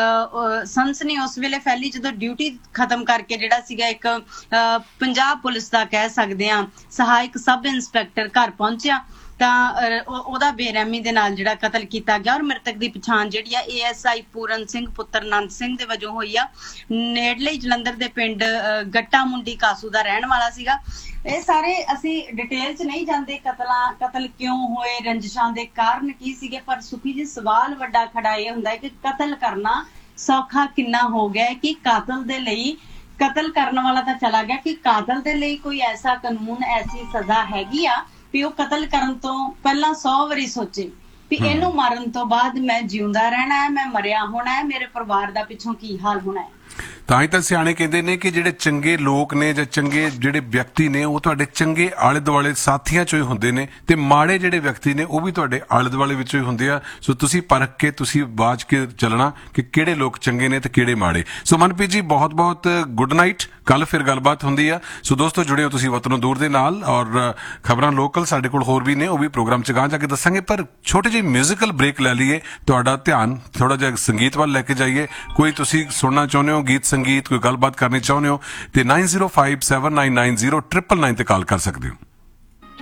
ਆ ਸਨਸਨੀ ਉਸ ਵੇਲੇ ਫੈਲੀ ਜਦੋਂ ਡਿਊਟੀ ਖਤਮ ਕਰਕੇ ਜਿਹੜਾ ਸੀਗਾ ਇੱਕ ਪੰਜਾਬ ਪੁਲਿਸ ਦਾ ਕਹਿ ਸਕਦੇ ਆ ਸਹਾਇਕ ਸਬ ਇੰਸਪੈਕਟਰ ਘਰ ਪਹੁੰਚਿਆ ਤਾਂ ਉਹਦਾ ਬੇਰਹਿਮੀ ਦੇ ਨਾਲ ਜਿਹੜਾ ਕਤਲ ਕੀਤਾ ਗਿਆ। ਔਰ ਮ੍ਰਿਤਕ ਦੀ ਪਛਾਣ ਜਿਹੜੀ ਆ A S I Puran Singh ਪੁੱਤਰ ਨੰਦ ਸਿੰਘ ਦੇ ਵਜੋਂ ਹੋਈ ਆ। ਨੇੜਲੇ ਜਲੰਧਰ ਦੇ ਪਿੰਡ ਗੱਟਾ ਮੁੰਡੀ ਕਾਸੂ ਦਾ ਰਹਿਣ ਵਾਲਾ ਸੀਗਾ। ਇਹ ਸਾਰੇ ਅਸੀਂ ਡਿਟੇਲ 'ਚ ਨਹੀਂ ਜਾਂਦੇ, ਕਤਲਾਂ ਕਤਲ ਕਿਉਂ ਹੋਏ, ਰੰਜਿਸ਼ਾਂ ਦੇ ਕਾਰਨ ਕੀ ਸੀਗੇ, ਪਰ ਸੁਖੀ ਜੀ ਸਵਾਲ ਵੱਡਾ ਖੜਾ ਇਹ ਹੁੰਦਾ ਹੈ ਕਿ ਕਤਲ ਕਰਨਾ ਸੌਖਾ ਕਿੰਨਾ ਹੋ ਗਿਆ ਕਿ ਕਾਤਲ ਦੇ ਲਈ, ਕਤਲ ਕਰਨ ਵਾਲਾ ਤਾਂ ਚਲਾ ਗਿਆ, ਕਿ ਕਾਤਲ ਦੇ ਲਈ ਕੋਈ ਐਸਾ ਕਾਨੂੰਨ, ਐਸੀ ਸਜ਼ਾ ਹੈਗੀ ਆ ਵੀ ਉਹ ਕਤਲ ਕਰਨ ਤੋਂ ਪਹਿਲਾਂ ਸੌ ਵਾਰੀ ਸੋਚੇ ਵੀ ਇਹਨੂੰ ਮਾਰਨ ਤੋਂ ਬਾਅਦ ਮੈਂ ਜਿਉਂਦਾ ਰਹਿਣਾ ਹੈ, ਮੈਂ ਮਰਿਆ ਹੋਣਾ ਹੈ, ਮੇਰੇ ਪਰਿਵਾਰ ਦਾ ਪਿੱਛੋਂ ਕੀ ਹਾਲ ਹੋਣਾ ਹੈ। ਤਾਂ ਹੀ ਤਾਂ ਸਿਆਣੇ ਕਹਿੰਦੇ ਨੇ ਕਿ ਜਿਹੜੇ ਚੰਗੇ ਲੋਕ ਨੇ ਜਾਂ ਚੰਗੇ ਜਿਹੜੇ ਵਿਅਕਤੀ ਨੇ ਉਹ ਤੁਹਾਡੇ ਚੰਗੇ ਆਲੇ ਦੁਆਲੇ ਸਾਥੀਆਂ ਚੋਂ ਹੀ ਹੁੰਦੇ ਨੇ, ਤੇ ਮਾੜੇ ਜਿਹੜੇ ਵਿਅਕਤੀ ਨੇ ਉਹ ਵੀ ਤੁਹਾਡੇ ਆਲੇ ਦੁਆਲੇ ਵਿੱਚੋਂ ਹੀ ਹੁੰਦੇ ਆ। ਸੋ ਤੁਸੀਂ ਪਰਖ ਕੇ, ਤੁਸੀਂ ਬਾਝ ਕੇ ਚੱਲਣਾ ਕਿ ਕਿਹੜੇ ਲੋਕ ਚੰਗੇ ਨੇ ਤੇ ਕਿਹੜੇ ਮਾੜੇ। ਸੋ ਮਨਪ੍ਰੀਤ ਜੀ ਬਹੁਤ ਬਹੁਤ ਗੁੱਡ ਨਾਈਟ, ਕੱਲ ਫਿਰ ਗੱਲਬਾਤ ਹੁੰਦੀ ਆ। ਸੋ ਦੋਸਤੋ ਜੁੜੇ ਹੋ ਤੁਸੀਂ ਵਤਨੋਂ ਦੂਰ ਦੇ ਨਾਲ, ਔਰ ਖਬਰਾਂ ਲੋਕਲ ਸਾਡੇ ਕੋਲ ਹੋਰ ਵੀ ਨੇ, ਉਹ ਵੀ ਪ੍ਰੋਗਰਾਮ 'ਚ ਗਾਂ ਜਾ ਕੇ ਦੱਸਾਂਗੇ। ਪਰ ਛੋਟੀ ਜਿਹੀ ਮਿਊਜ਼ੀਕਲ ਬ੍ਰੇਕ ਲੈ ਲਈਏ, ਤੁਹਾਡਾ ਧਿਆਨ ਥੋੜਾ ਜਿਹਾ ਸੰਗੀਤ ਵੱਲ ਲੈ ਕੇ ਜਾਈਏ। ਕੋਈ ਤੁਸੀਂ ਸੁਣਨਾ ਚਾਹੁੰਦੇ ਹੋ ਗੀਤ ਸੰਗੀਤ, ਕੋਈ ਗੱਲਬਾਤ ਕਰਨੀ ਚਾਹੁੰਦੇ ਹੋ ਤੇ ਨਾइन zero five seven nine nine zero triple nine ਤੇ ਕਾਲ ਕਰ ਸਕਦੇ ਹੋ।